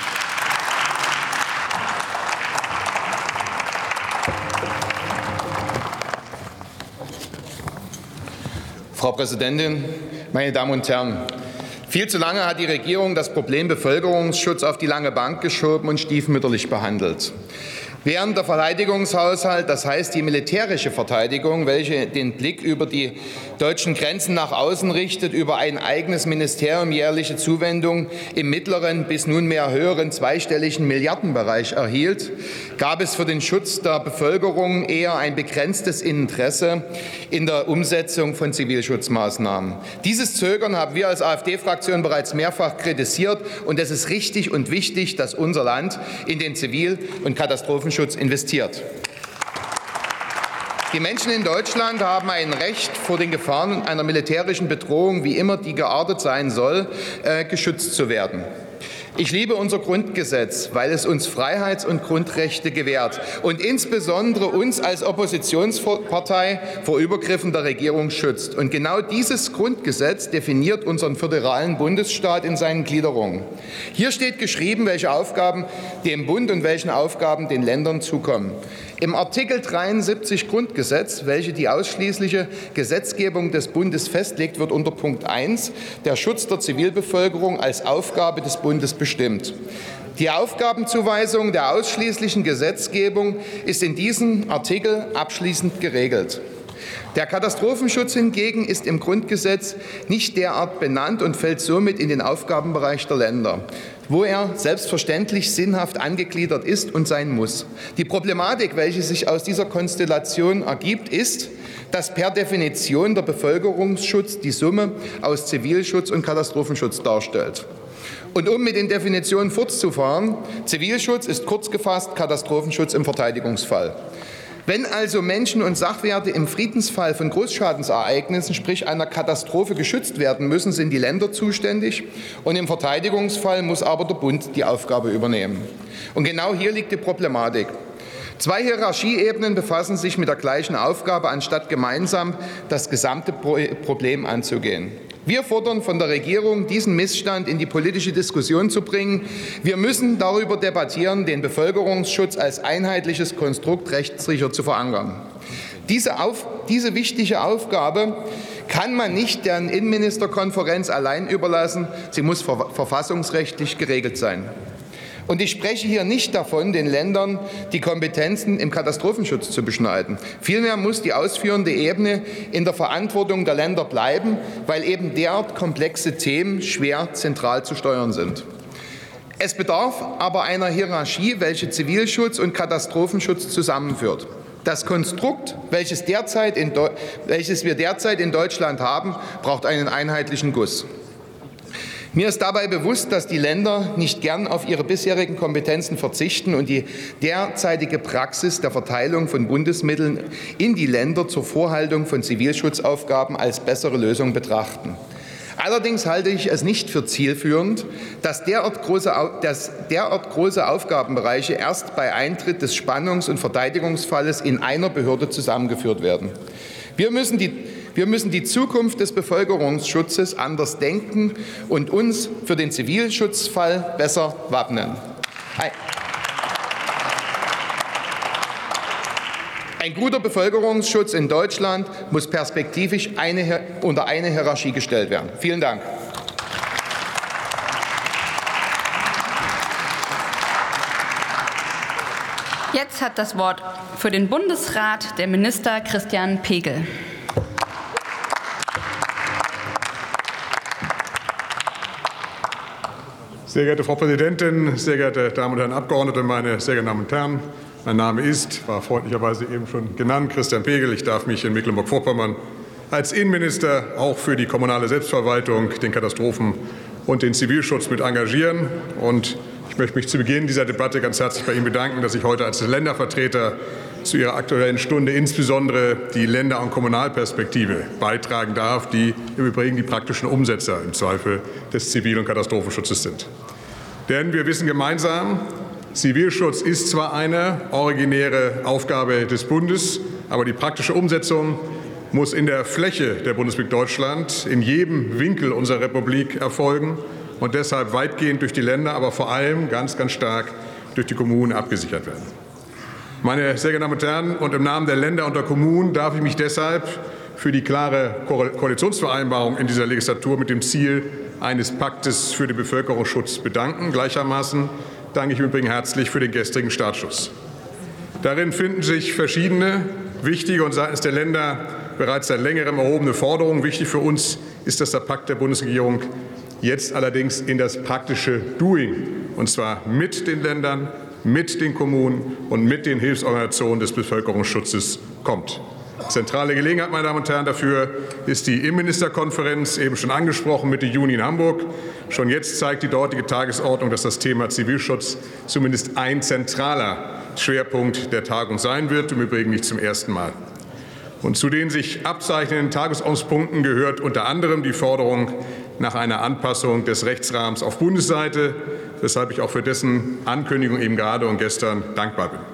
Frau Präsidentin, meine Damen und Herren! Viel zu lange hat die Regierung das Problem Bevölkerungsschutz auf die lange Bank geschoben und stiefmütterlich behandelt. Während der Verteidigungshaushalt, das heißt die militärische Verteidigung, welche den Blick über die deutschen Grenzen nach außen richtet, über ein eigenes Ministerium jährliche Zuwendung im mittleren bis nunmehr höheren zweistelligen Milliardenbereich erhielt, gab es für den Schutz der Bevölkerung eher ein begrenztes Interesse in der Umsetzung von Zivilschutzmaßnahmen. Dieses Zögern haben wir als AfD-Fraktion bereits mehrfach kritisiert, und es ist richtig und wichtig, dass unser Land in den Zivil- und Katastrophenschutz investiert. Die Menschen in Deutschland haben ein Recht, vor den Gefahren einer militärischen Bedrohung, wie immer die geartet sein soll, äh, geschützt zu werden. Ich liebe unser Grundgesetz, weil es uns Freiheits- und Grundrechte gewährt und insbesondere uns als Oppositionspartei vor Übergriffen der Regierung schützt. Und genau dieses Grundgesetz definiert unseren föderalen Bundesstaat in seinen Gliederungen. Hier steht geschrieben, welche Aufgaben dem Bund und welche Aufgaben den Ländern zukommen. Im Artikel dreiundsiebzig Grundgesetz, welche die ausschließliche Gesetzgebung des Bundes festlegt, wird unter Punkt eins der Schutz der Zivilbevölkerung als Aufgabe des Bundes bestimmt. Die Aufgabenzuweisung der ausschließlichen Gesetzgebung ist in diesem Artikel abschließend geregelt. Der Katastrophenschutz hingegen ist im Grundgesetz nicht derart benannt und fällt somit in den Aufgabenbereich der Länder, wo er selbstverständlich sinnhaft angegliedert ist und sein muss. Die Problematik, welche sich aus dieser Konstellation ergibt, ist, dass per Definition der Bevölkerungsschutz die Summe aus Zivilschutz und Katastrophenschutz darstellt. Und um mit den Definitionen fortzufahren, Zivilschutz ist kurz gefasst Katastrophenschutz im Verteidigungsfall. Wenn also Menschen und Sachwerte im Friedensfall von Großschadensereignissen, sprich einer Katastrophe, geschützt werden müssen, sind die Länder zuständig, und im Verteidigungsfall muss aber der Bund die Aufgabe übernehmen. Und genau hier liegt die Problematik. Zwei Hierarchieebenen befassen sich mit der gleichen Aufgabe, anstatt gemeinsam das gesamte Problem anzugehen. Wir fordern von der Regierung, diesen Missstand in die politische Diskussion zu bringen. Wir müssen darüber debattieren, den Bevölkerungsschutz als einheitliches Konstrukt rechtssicher zu verankern. Diese, auf, diese wichtige Aufgabe kann man nicht der Innenministerkonferenz allein überlassen. Sie muss ver- verfassungsrechtlich geregelt sein. Und ich spreche hier nicht davon, den Ländern die Kompetenzen im Katastrophenschutz zu beschneiden. Vielmehr muss die ausführende Ebene in der Verantwortung der Länder bleiben, weil eben derart komplexe Themen schwer zentral zu steuern sind. Es bedarf aber einer Hierarchie, welche Zivilschutz und Katastrophenschutz zusammenführt. Das Konstrukt, welches, derzeit in welches wir derzeit in Deutschland haben, braucht einen einheitlichen Guss. Mir ist dabei bewusst, dass die Länder nicht gern auf ihre bisherigen Kompetenzen verzichten und die derzeitige Praxis der Verteilung von Bundesmitteln in die Länder zur Vorhaltung von Zivilschutzaufgaben als bessere Lösung betrachten. Allerdings halte ich es nicht für zielführend, dass derart große, dass derart große Aufgabenbereiche erst bei Eintritt des Spannungs- und Verteidigungsfalles in einer Behörde zusammengeführt werden. Wir müssen die Wir müssen die Zukunft des Bevölkerungsschutzes anders denken und uns für den Zivilschutzfall besser wappnen. Ein guter Bevölkerungsschutz in Deutschland muss perspektivisch eine, unter eine Hierarchie gestellt werden. Vielen Dank. Jetzt hat das Wort für den Bundesrat der Minister Christian Pegel. Sehr geehrte Frau Präsidentin, sehr geehrte Damen und Herren Abgeordnete, meine sehr geehrten Damen und Herren! Mein Name ist, war freundlicherweise eben schon genannt, Christian Pegel. Ich darf mich in Mecklenburg-Vorpommern als Innenminister auch für die kommunale Selbstverwaltung, den Katastrophen- und den Zivilschutz mit engagieren. Und ich möchte mich zu Beginn dieser Debatte ganz herzlich bei Ihnen bedanken, dass ich heute als Ländervertreter zu Ihrer Aktuellen Stunde insbesondere die Länder- und Kommunalperspektive beitragen darf, die im Übrigen die praktischen Umsetzer im Zweifel des Zivil- und Katastrophenschutzes sind. Denn wir wissen gemeinsam, Zivilschutz ist zwar eine originäre Aufgabe des Bundes, aber die praktische Umsetzung muss in der Fläche der Bundesrepublik Deutschland in jedem Winkel unserer Republik erfolgen und deshalb weitgehend durch die Länder, aber vor allem ganz, ganz stark durch die Kommunen abgesichert werden. Meine sehr geehrten Damen und Herren, und im Namen der Länder und der Kommunen darf ich mich deshalb für die klare Koalitionsvereinbarung in dieser Legislatur mit dem Ziel eines Paktes für den Bevölkerungsschutz bedanken. Gleichermaßen danke ich im Übrigen herzlich für den gestrigen Startschuss. Darin finden sich verschiedene wichtige und seitens der Länder bereits seit längerem erhobene Forderungen. Wichtig für uns ist, dass der Pakt der Bundesregierung jetzt allerdings in das praktische Doing, und zwar mit den Ländern, mit den Kommunen und mit den Hilfsorganisationen des Bevölkerungsschutzes kommt. Zentrale Gelegenheit, meine Damen und Herren, dafür ist die Innenministerkonferenz, eben schon angesprochen, Mitte Juni in Hamburg. Schon jetzt zeigt die dortige Tagesordnung, dass das Thema Zivilschutz zumindest ein zentraler Schwerpunkt der Tagung sein wird, im Übrigen nicht zum ersten Mal. Und zu den sich abzeichnenden Tagesordnungspunkten gehört unter anderem die Forderung nach einer Anpassung des Rechtsrahmens auf Bundesseite, weshalb ich auch für dessen Ankündigung eben gerade und gestern dankbar bin.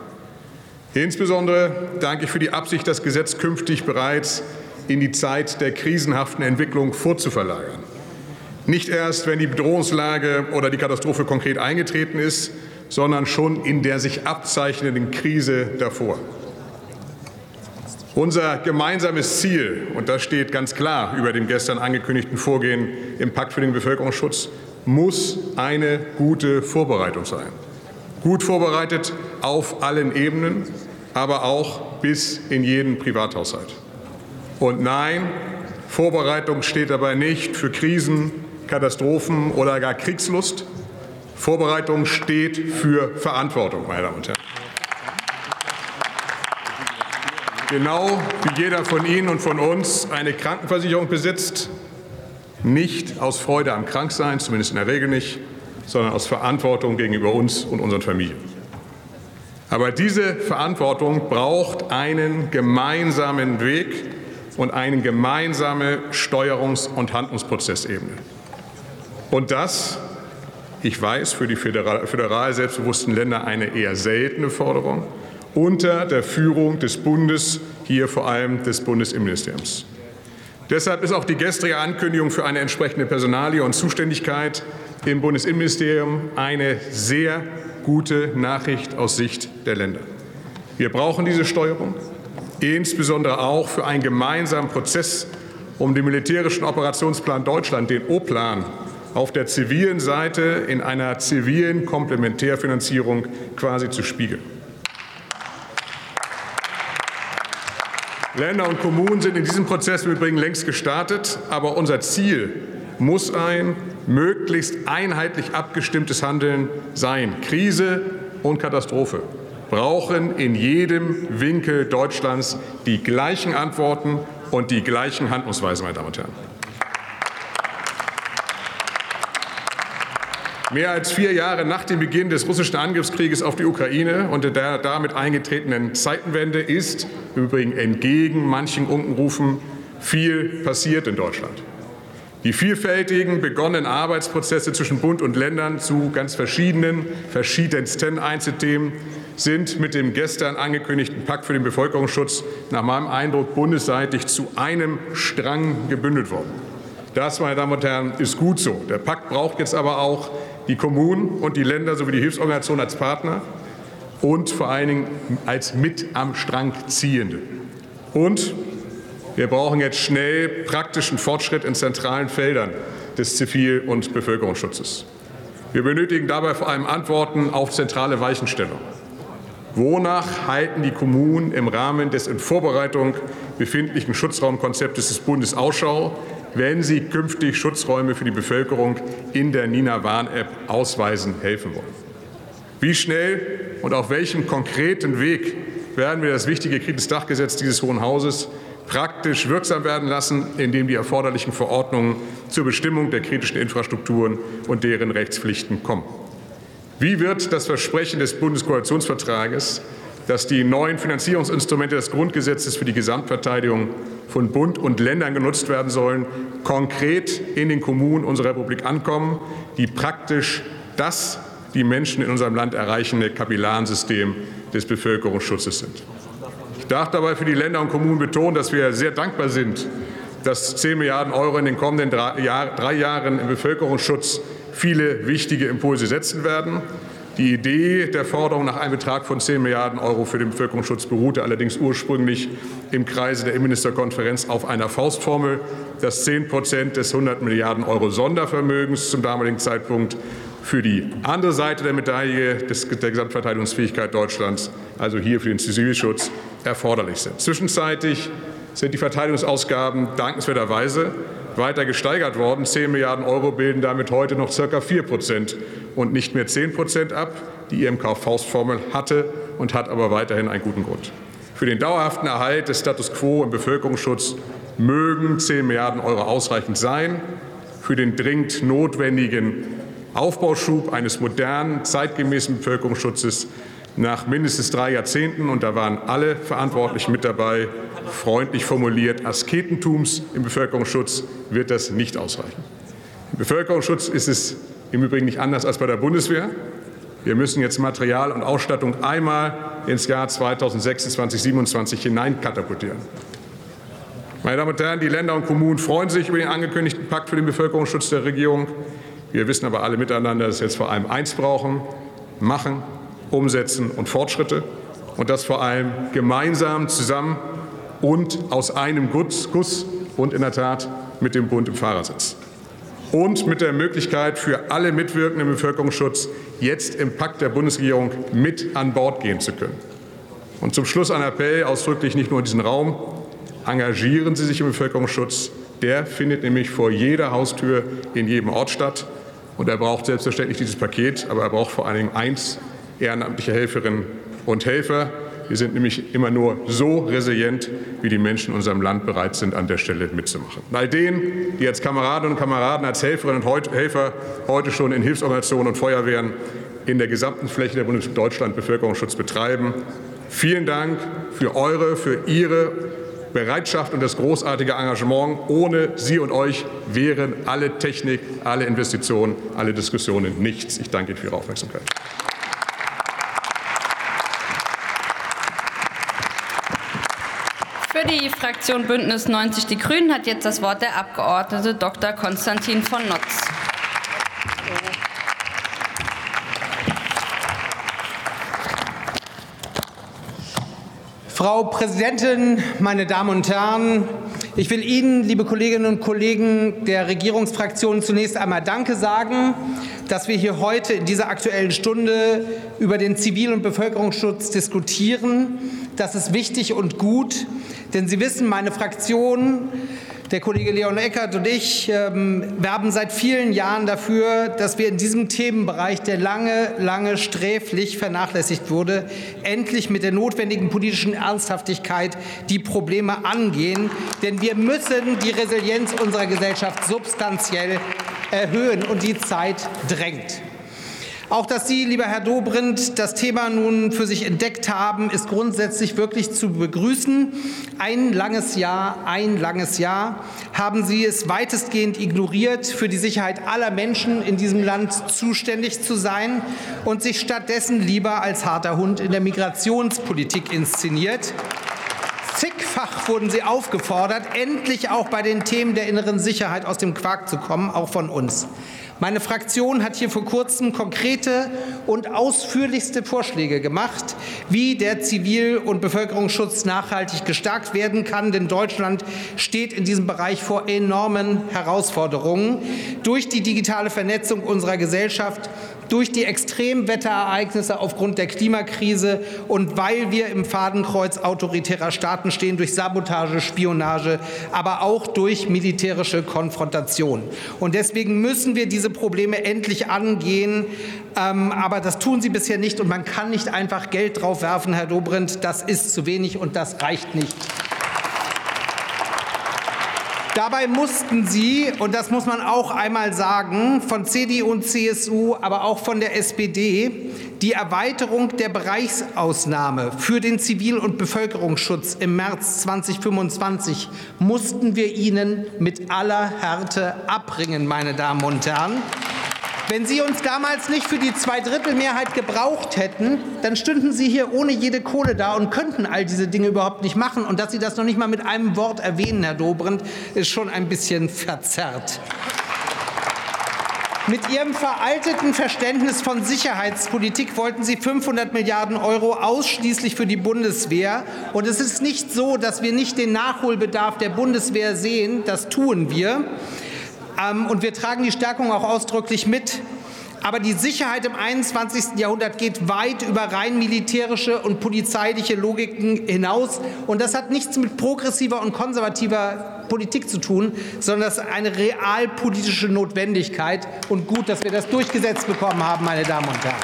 Insbesondere danke ich für die Absicht, das Gesetz künftig bereits in die Zeit der krisenhaften Entwicklung vorzuverlagern. Nicht erst, wenn die Bedrohungslage oder die Katastrophe konkret eingetreten ist, sondern schon in der sich abzeichnenden Krise davor. Unser gemeinsames Ziel, und das steht ganz klar über dem gestern angekündigten Vorgehen im Pakt für den Bevölkerungsschutz, muss eine gute Vorbereitung sein. Gut vorbereitet auf allen Ebenen, aber auch bis in jeden Privathaushalt. Und nein, Vorbereitung steht dabei nicht für Krisen, Katastrophen oder gar Kriegslust. Vorbereitung steht für Verantwortung, meine Damen und Herren. Genau wie jeder von Ihnen und von uns eine Krankenversicherung besitzt, nicht aus Freude am Kranksein, zumindest in der Regel nicht, sondern aus Verantwortung gegenüber uns und unseren Familien. Aber diese Verantwortung braucht einen gemeinsamen Weg und eine gemeinsame Steuerungs- und Handlungsprozessebene. Und das, ich weiß, für die föderal, föderal selbstbewussten Länder eine eher seltene Forderung, unter der Führung des Bundes, hier vor allem des Bundesinnenministeriums. Deshalb ist auch die gestrige Ankündigung für eine entsprechende Personalie und Zuständigkeit im Bundesinnenministerium eine sehr gute Nachricht aus Sicht der Länder. Wir brauchen diese Steuerung, insbesondere auch für einen gemeinsamen Prozess, um den militärischen Operationsplan Deutschland, den O-Plan, auf der zivilen Seite in einer zivilen Komplementärfinanzierung quasi zu spiegeln. Länder und Kommunen sind in diesem Prozess im Übrigen längst gestartet, aber unser Ziel muss ein möglichst einheitlich abgestimmtes Handeln sein. Krise und Katastrophe brauchen in jedem Winkel Deutschlands die gleichen Antworten und die gleichen Handlungsweisen, meine Damen und Herren. Mehr als vier Jahre nach dem Beginn des russischen Angriffskrieges auf die Ukraine und der damit eingetretenen Zeitenwende ist im Übrigen entgegen manchen Unkenrufen viel passiert in Deutschland. Die vielfältigen begonnenen Arbeitsprozesse zwischen Bund und Ländern zu ganz verschiedenen, verschiedensten Einzelthemen sind mit dem gestern angekündigten Pakt für den Bevölkerungsschutz nach meinem Eindruck bundesseitig zu einem Strang gebündelt worden. Das, meine Damen und Herren, ist gut so. Der Pakt braucht jetzt aber auch die Kommunen und die Länder sowie die Hilfsorganisationen als Partner und vor allen Dingen als mit am Strang Ziehende. Und wir brauchen jetzt schnell praktischen Fortschritt in zentralen Feldern des Zivil- und Bevölkerungsschutzes. Wir benötigen dabei vor allem Antworten auf zentrale Weichenstellungen. Wonach halten die Kommunen im Rahmen des in Vorbereitung befindlichen Schutzraumkonzeptes des Bundes Ausschau, wenn sie künftig Schutzräume für die Bevölkerung in der Nina Warn-App ausweisen helfen wollen? Wie schnell und auf welchem konkreten Weg werden wir das wichtige Kritisdachgesetz dieses Hohen Hauses praktisch wirksam werden lassen, indem die erforderlichen Verordnungen zur Bestimmung der kritischen Infrastrukturen und deren Rechtspflichten kommen? Wie wird das Versprechen des Bundeskoalitionsvertrages, dass die neuen Finanzierungsinstrumente des Grundgesetzes für die Gesamtverteidigung von Bund und Ländern genutzt werden sollen, konkret in den Kommunen unserer Republik ankommen, die praktisch das die Menschen in unserem Land erreichende Kapillarensystem des Bevölkerungsschutzes sind? Ich darf dabei für die Länder und Kommunen betonen, dass wir sehr dankbar sind, dass zehn Milliarden Euro in den kommenden drei, Jahr, drei Jahren im Bevölkerungsschutz viele wichtige Impulse setzen werden. Die Idee der Forderung nach einem Betrag von zehn Milliarden Euro für den Bevölkerungsschutz beruhte allerdings ursprünglich im Kreise der Innenministerkonferenz auf einer Faustformel, dass zehn Prozent des hundert Milliarden Euro Sondervermögens zum damaligen Zeitpunkt für die andere Seite der Medaille des, der Gesamtverteidigungsfähigkeit Deutschlands, also hier für den Zivilschutz, erforderlich sind. Zwischenzeitlich sind die Verteidigungsausgaben dankenswerterweise weiter gesteigert worden. zehn Milliarden Euro bilden damit heute noch ca. vier Prozent und nicht mehr zehn Prozent ab. Die I M K-Faustformel hatte und hat aber weiterhin einen guten Grund. Für den dauerhaften Erhalt des Status quo im Bevölkerungsschutz mögen zehn Milliarden Euro ausreichend sein. Für den dringend notwendigen Aufbauschub eines modernen, zeitgemäßen Bevölkerungsschutzes nach mindestens drei Jahrzehnten, und da waren alle Verantwortlichen mit dabei, freundlich formuliert, Asketentums im Bevölkerungsschutz, wird das nicht ausreichen. Im Bevölkerungsschutz ist es im Übrigen nicht anders als bei der Bundeswehr. Wir müssen jetzt Material und Ausstattung einmal ins Jahr zweitausendsechsundzwanzig siebenundzwanzig hineinkatapultieren. Meine Damen und Herren, die Länder und Kommunen freuen sich über den angekündigten Pakt für den Bevölkerungsschutz der Regierung. Wir wissen aber alle miteinander, dass wir jetzt vor allem eins brauchen: machen, umsetzen und Fortschritte, und das vor allem gemeinsam zusammen und aus einem Guss und in der Tat mit dem Bund im Fahrersitz. Und mit der Möglichkeit für alle Mitwirkenden im Bevölkerungsschutz, jetzt im Pakt der Bundesregierung mit an Bord gehen zu können. Und zum Schluss ein Appell, ausdrücklich nicht nur in diesem Raum: Engagieren Sie sich im Bevölkerungsschutz. Der findet nämlich vor jeder Haustür in jedem Ort statt. Und er braucht selbstverständlich dieses Paket, aber er braucht vor allen Dingen eins: ehrenamtliche Helferinnen und Helfer. Wir sind nämlich immer nur so resilient, wie die Menschen in unserem Land bereit sind, an der Stelle mitzumachen. Und all denen, die als Kameradinnen und Kameraden, als Helferinnen und Helfer heute schon in Hilfsorganisationen und Feuerwehren in der gesamten Fläche der Bundesrepublik Deutschland Bevölkerungsschutz betreiben, vielen Dank für eure, für Ihre Bereitschaft und das großartige Engagement. Ohne Sie und euch wären alle Technik, alle Investitionen, alle Diskussionen nichts. Ich danke Ihnen für Ihre Aufmerksamkeit. Für die Fraktion Bündnis neunzig Die Grünen hat jetzt das Wort der Abgeordnete Doktor Konstantin von Notz. Frau Präsidentin, meine Damen und Herren! Ich will Ihnen, liebe Kolleginnen und Kollegen der Regierungsfraktionen, zunächst einmal Danke sagen, dass wir hier heute in dieser Aktuellen Stunde über den Zivil- und Bevölkerungsschutz diskutieren. Das ist wichtig und gut, denn Sie wissen, meine Fraktion, der Kollege Leon Eckert und ich ähm, werben seit vielen Jahren dafür, dass wir in diesem Themenbereich, der lange, lange sträflich vernachlässigt wurde, endlich mit der notwendigen politischen Ernsthaftigkeit die Probleme angehen. Denn wir müssen die Resilienz unserer Gesellschaft substanziell erhöhen, und die Zeit drängt. Auch dass Sie, lieber Herr Dobrindt, das Thema nun für sich entdeckt haben, ist grundsätzlich wirklich zu begrüßen. Ein langes Jahr, ein langes Jahr haben Sie es weitestgehend ignoriert, für die Sicherheit aller Menschen in diesem Land zuständig zu sein und sich stattdessen lieber als harter Hund in der Migrationspolitik inszeniert. Zigfach wurden Sie aufgefordert, endlich auch bei den Themen der inneren Sicherheit aus dem Quark zu kommen, auch von uns. Meine Fraktion hat hier vor kurzem konkrete und ausführlichste Vorschläge gemacht, wie der Zivil- und Bevölkerungsschutz nachhaltig gestärkt werden kann. Denn Deutschland steht in diesem Bereich vor enormen Herausforderungen durch die digitale Vernetzung unserer Gesellschaft, durch die Extremwetterereignisse aufgrund der Klimakrise und weil wir im Fadenkreuz autoritärer Staaten stehen, durch Sabotage, Spionage, aber auch durch militärische Konfrontation. Und deswegen müssen wir diese Probleme endlich angehen. Ähm, aber das tun Sie bisher nicht. Und man kann nicht einfach Geld drauf werfen, Herr Dobrindt. Das ist zu wenig und das reicht nicht. Dabei mussten Sie, und das muss man auch einmal sagen, von C D U und C S U, aber auch von der S P D, die Erweiterung der Bereichsausnahme für den Zivil- und Bevölkerungsschutz im März zweitausendfünfundzwanzig mussten wir Ihnen mit aller Härte abbringen, meine Damen und Herren. Wenn Sie uns damals nicht für die Zweidrittelmehrheit gebraucht hätten, dann stünden Sie hier ohne jede Kohle da und könnten all diese Dinge überhaupt nicht machen. Und dass Sie das noch nicht mal mit einem Wort erwähnen, Herr Dobrindt, ist schon ein bisschen verzerrt. Mit Ihrem veralteten Verständnis von Sicherheitspolitik wollten Sie fünfhundert Milliarden Euro ausschließlich für die Bundeswehr. Und es ist nicht so, dass wir nicht den Nachholbedarf der Bundeswehr sehen. Das tun wir. Und wir tragen die Stärkung auch ausdrücklich mit. Aber die Sicherheit im einundzwanzigsten Jahrhundert geht weit über rein militärische und polizeiliche Logiken hinaus. Und das hat nichts mit progressiver und konservativer Politik zu tun, sondern das ist eine realpolitische Notwendigkeit. Und gut, dass wir das durchgesetzt bekommen haben, meine Damen und Herren.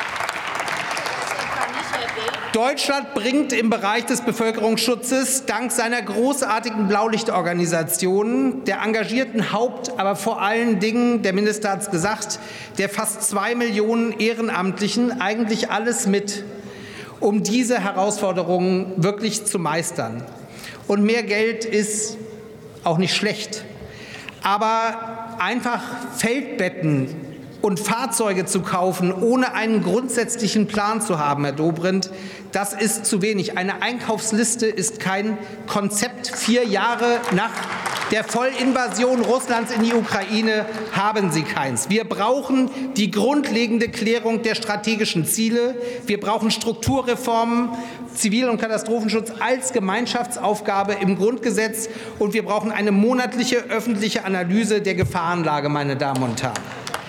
Deutschland bringt im Bereich des Bevölkerungsschutzes dank seiner großartigen Blaulichtorganisationen, der engagierten Haupt-, aber vor allen Dingen, der Minister hat es gesagt, der fast zwei Millionen Ehrenamtlichen eigentlich alles mit, um diese Herausforderungen wirklich zu meistern. Und mehr Geld ist auch nicht schlecht. Aber einfach Feldbetten und Fahrzeuge zu kaufen, ohne einen grundsätzlichen Plan zu haben, Herr Dobrindt, das ist zu wenig. Eine Einkaufsliste ist kein Konzept. Vier Jahre nach der Vollinvasion Russlands in die Ukraine haben Sie keins. Wir brauchen die grundlegende Klärung der strategischen Ziele. Wir brauchen Strukturreformen, Zivil- und Katastrophenschutz als Gemeinschaftsaufgabe im Grundgesetz. Und wir brauchen eine monatliche öffentliche Analyse der Gefahrenlage, meine Damen und Herren.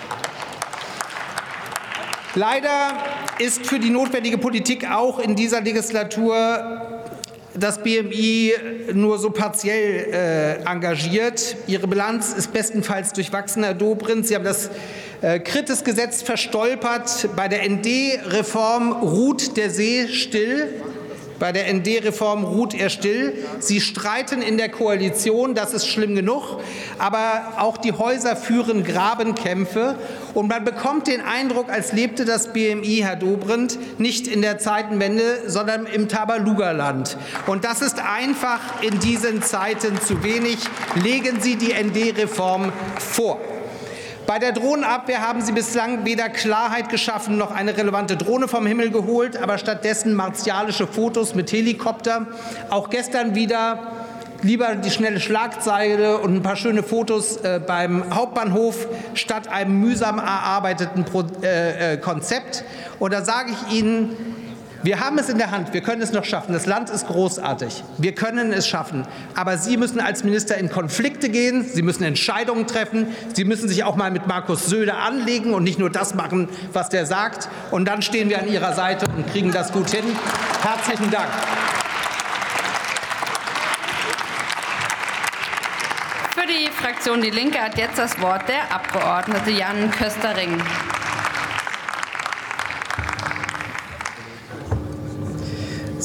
Leider ist für die notwendige Politik auch in dieser Legislatur das B M I nur so partiell äh, engagiert. Ihre Bilanz ist bestenfalls durchwachsen, Herr Dobrindt. Sie haben das äh, Kritis-Gesetz verstolpert. Bei der N D-Reform ruht der See still. Bei der N D-Reform ruht er still. Sie streiten in der Koalition, das ist schlimm genug. Aber auch die Häuser führen Grabenkämpfe. Und man bekommt den Eindruck, als lebte das B M I, Herr Dobrindt, nicht in der Zeitenwende, sondern im Tabaluga-Land. Und das ist einfach in diesen Zeiten zu wenig. Legen Sie die N D-Reform vor. Bei der Drohnenabwehr haben Sie bislang weder Klarheit geschaffen noch eine relevante Drohne vom Himmel geholt, aber stattdessen martialische Fotos mit Helikopter. Auch gestern wieder lieber die schnelle Schlagzeile und ein paar schöne Fotos äh, beim Hauptbahnhof statt einem mühsam erarbeiteten Pro äh, äh, Konzept. Und da sage ich Ihnen, wir haben es in der Hand, wir können es noch schaffen. Das Land ist großartig, wir können es schaffen. Aber Sie müssen als Minister in Konflikte gehen, Sie müssen Entscheidungen treffen, Sie müssen sich auch mal mit Markus Söder anlegen und nicht nur das machen, was der sagt. Und dann stehen wir an Ihrer Seite und kriegen das gut hin. Herzlichen Dank. Für die Fraktion Die Linke hat jetzt das Wort der Abgeordnete Jan Köstering.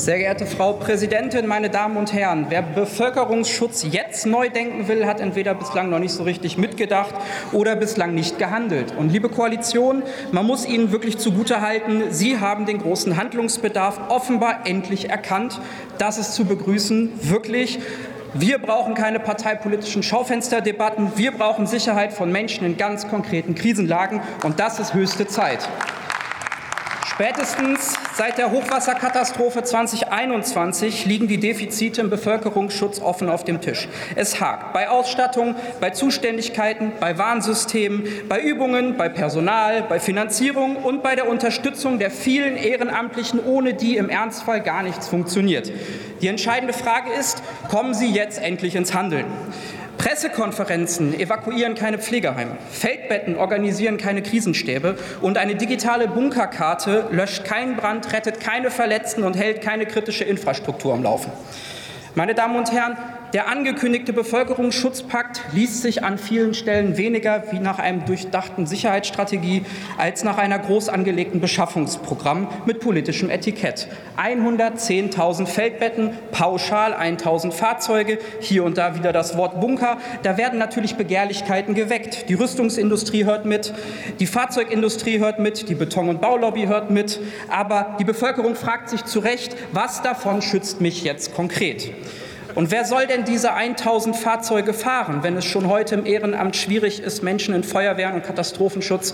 Sehr geehrte Frau Präsidentin, meine Damen und Herren! Wer Bevölkerungsschutz jetzt neu denken will, hat entweder bislang noch nicht so richtig mitgedacht oder bislang nicht gehandelt. Und liebe Koalition, man muss Ihnen wirklich zugutehalten, Sie haben den großen Handlungsbedarf offenbar endlich erkannt. Das ist zu begrüßen, wirklich. Wir brauchen keine parteipolitischen Schaufensterdebatten. Wir brauchen Sicherheit von Menschen in ganz konkreten Krisenlagen. Und das ist höchste Zeit. Spätestens seit der Hochwasserkatastrophe zweitausendeinundzwanzig liegen die Defizite im Bevölkerungsschutz offen auf dem Tisch. Es hakt bei Ausstattung, bei Zuständigkeiten, bei Warnsystemen, bei Übungen, bei Personal, bei Finanzierung und bei der Unterstützung der vielen Ehrenamtlichen, ohne die im Ernstfall gar nichts funktioniert. Die entscheidende Frage ist, kommen Sie jetzt endlich ins Handeln? Pressekonferenzen evakuieren keine Pflegeheime, Feldbetten organisieren keine Krisenstäbe und eine digitale Bunkerkarte löscht keinen Brand, rettet keine Verletzten und hält keine kritische Infrastruktur am Laufen. Meine Damen und Herren, der angekündigte Bevölkerungsschutzpakt liest sich an vielen Stellen weniger wie nach einem durchdachten Sicherheitsstrategie als nach einer groß angelegten Beschaffungsprogramm mit politischem Etikett. hundertzehntausend Feldbetten, pauschal tausend Fahrzeuge, hier und da wieder das Wort Bunker. Da werden natürlich Begehrlichkeiten geweckt. Die Rüstungsindustrie hört mit, die Fahrzeugindustrie hört mit, die Beton- und Baulobby hört mit. Aber die Bevölkerung fragt sich zu Recht, was davon schützt mich jetzt konkret? Und wer soll denn diese tausend Fahrzeuge fahren, wenn es schon heute im Ehrenamt schwierig ist, Menschen in Feuerwehren und Katastrophenschutz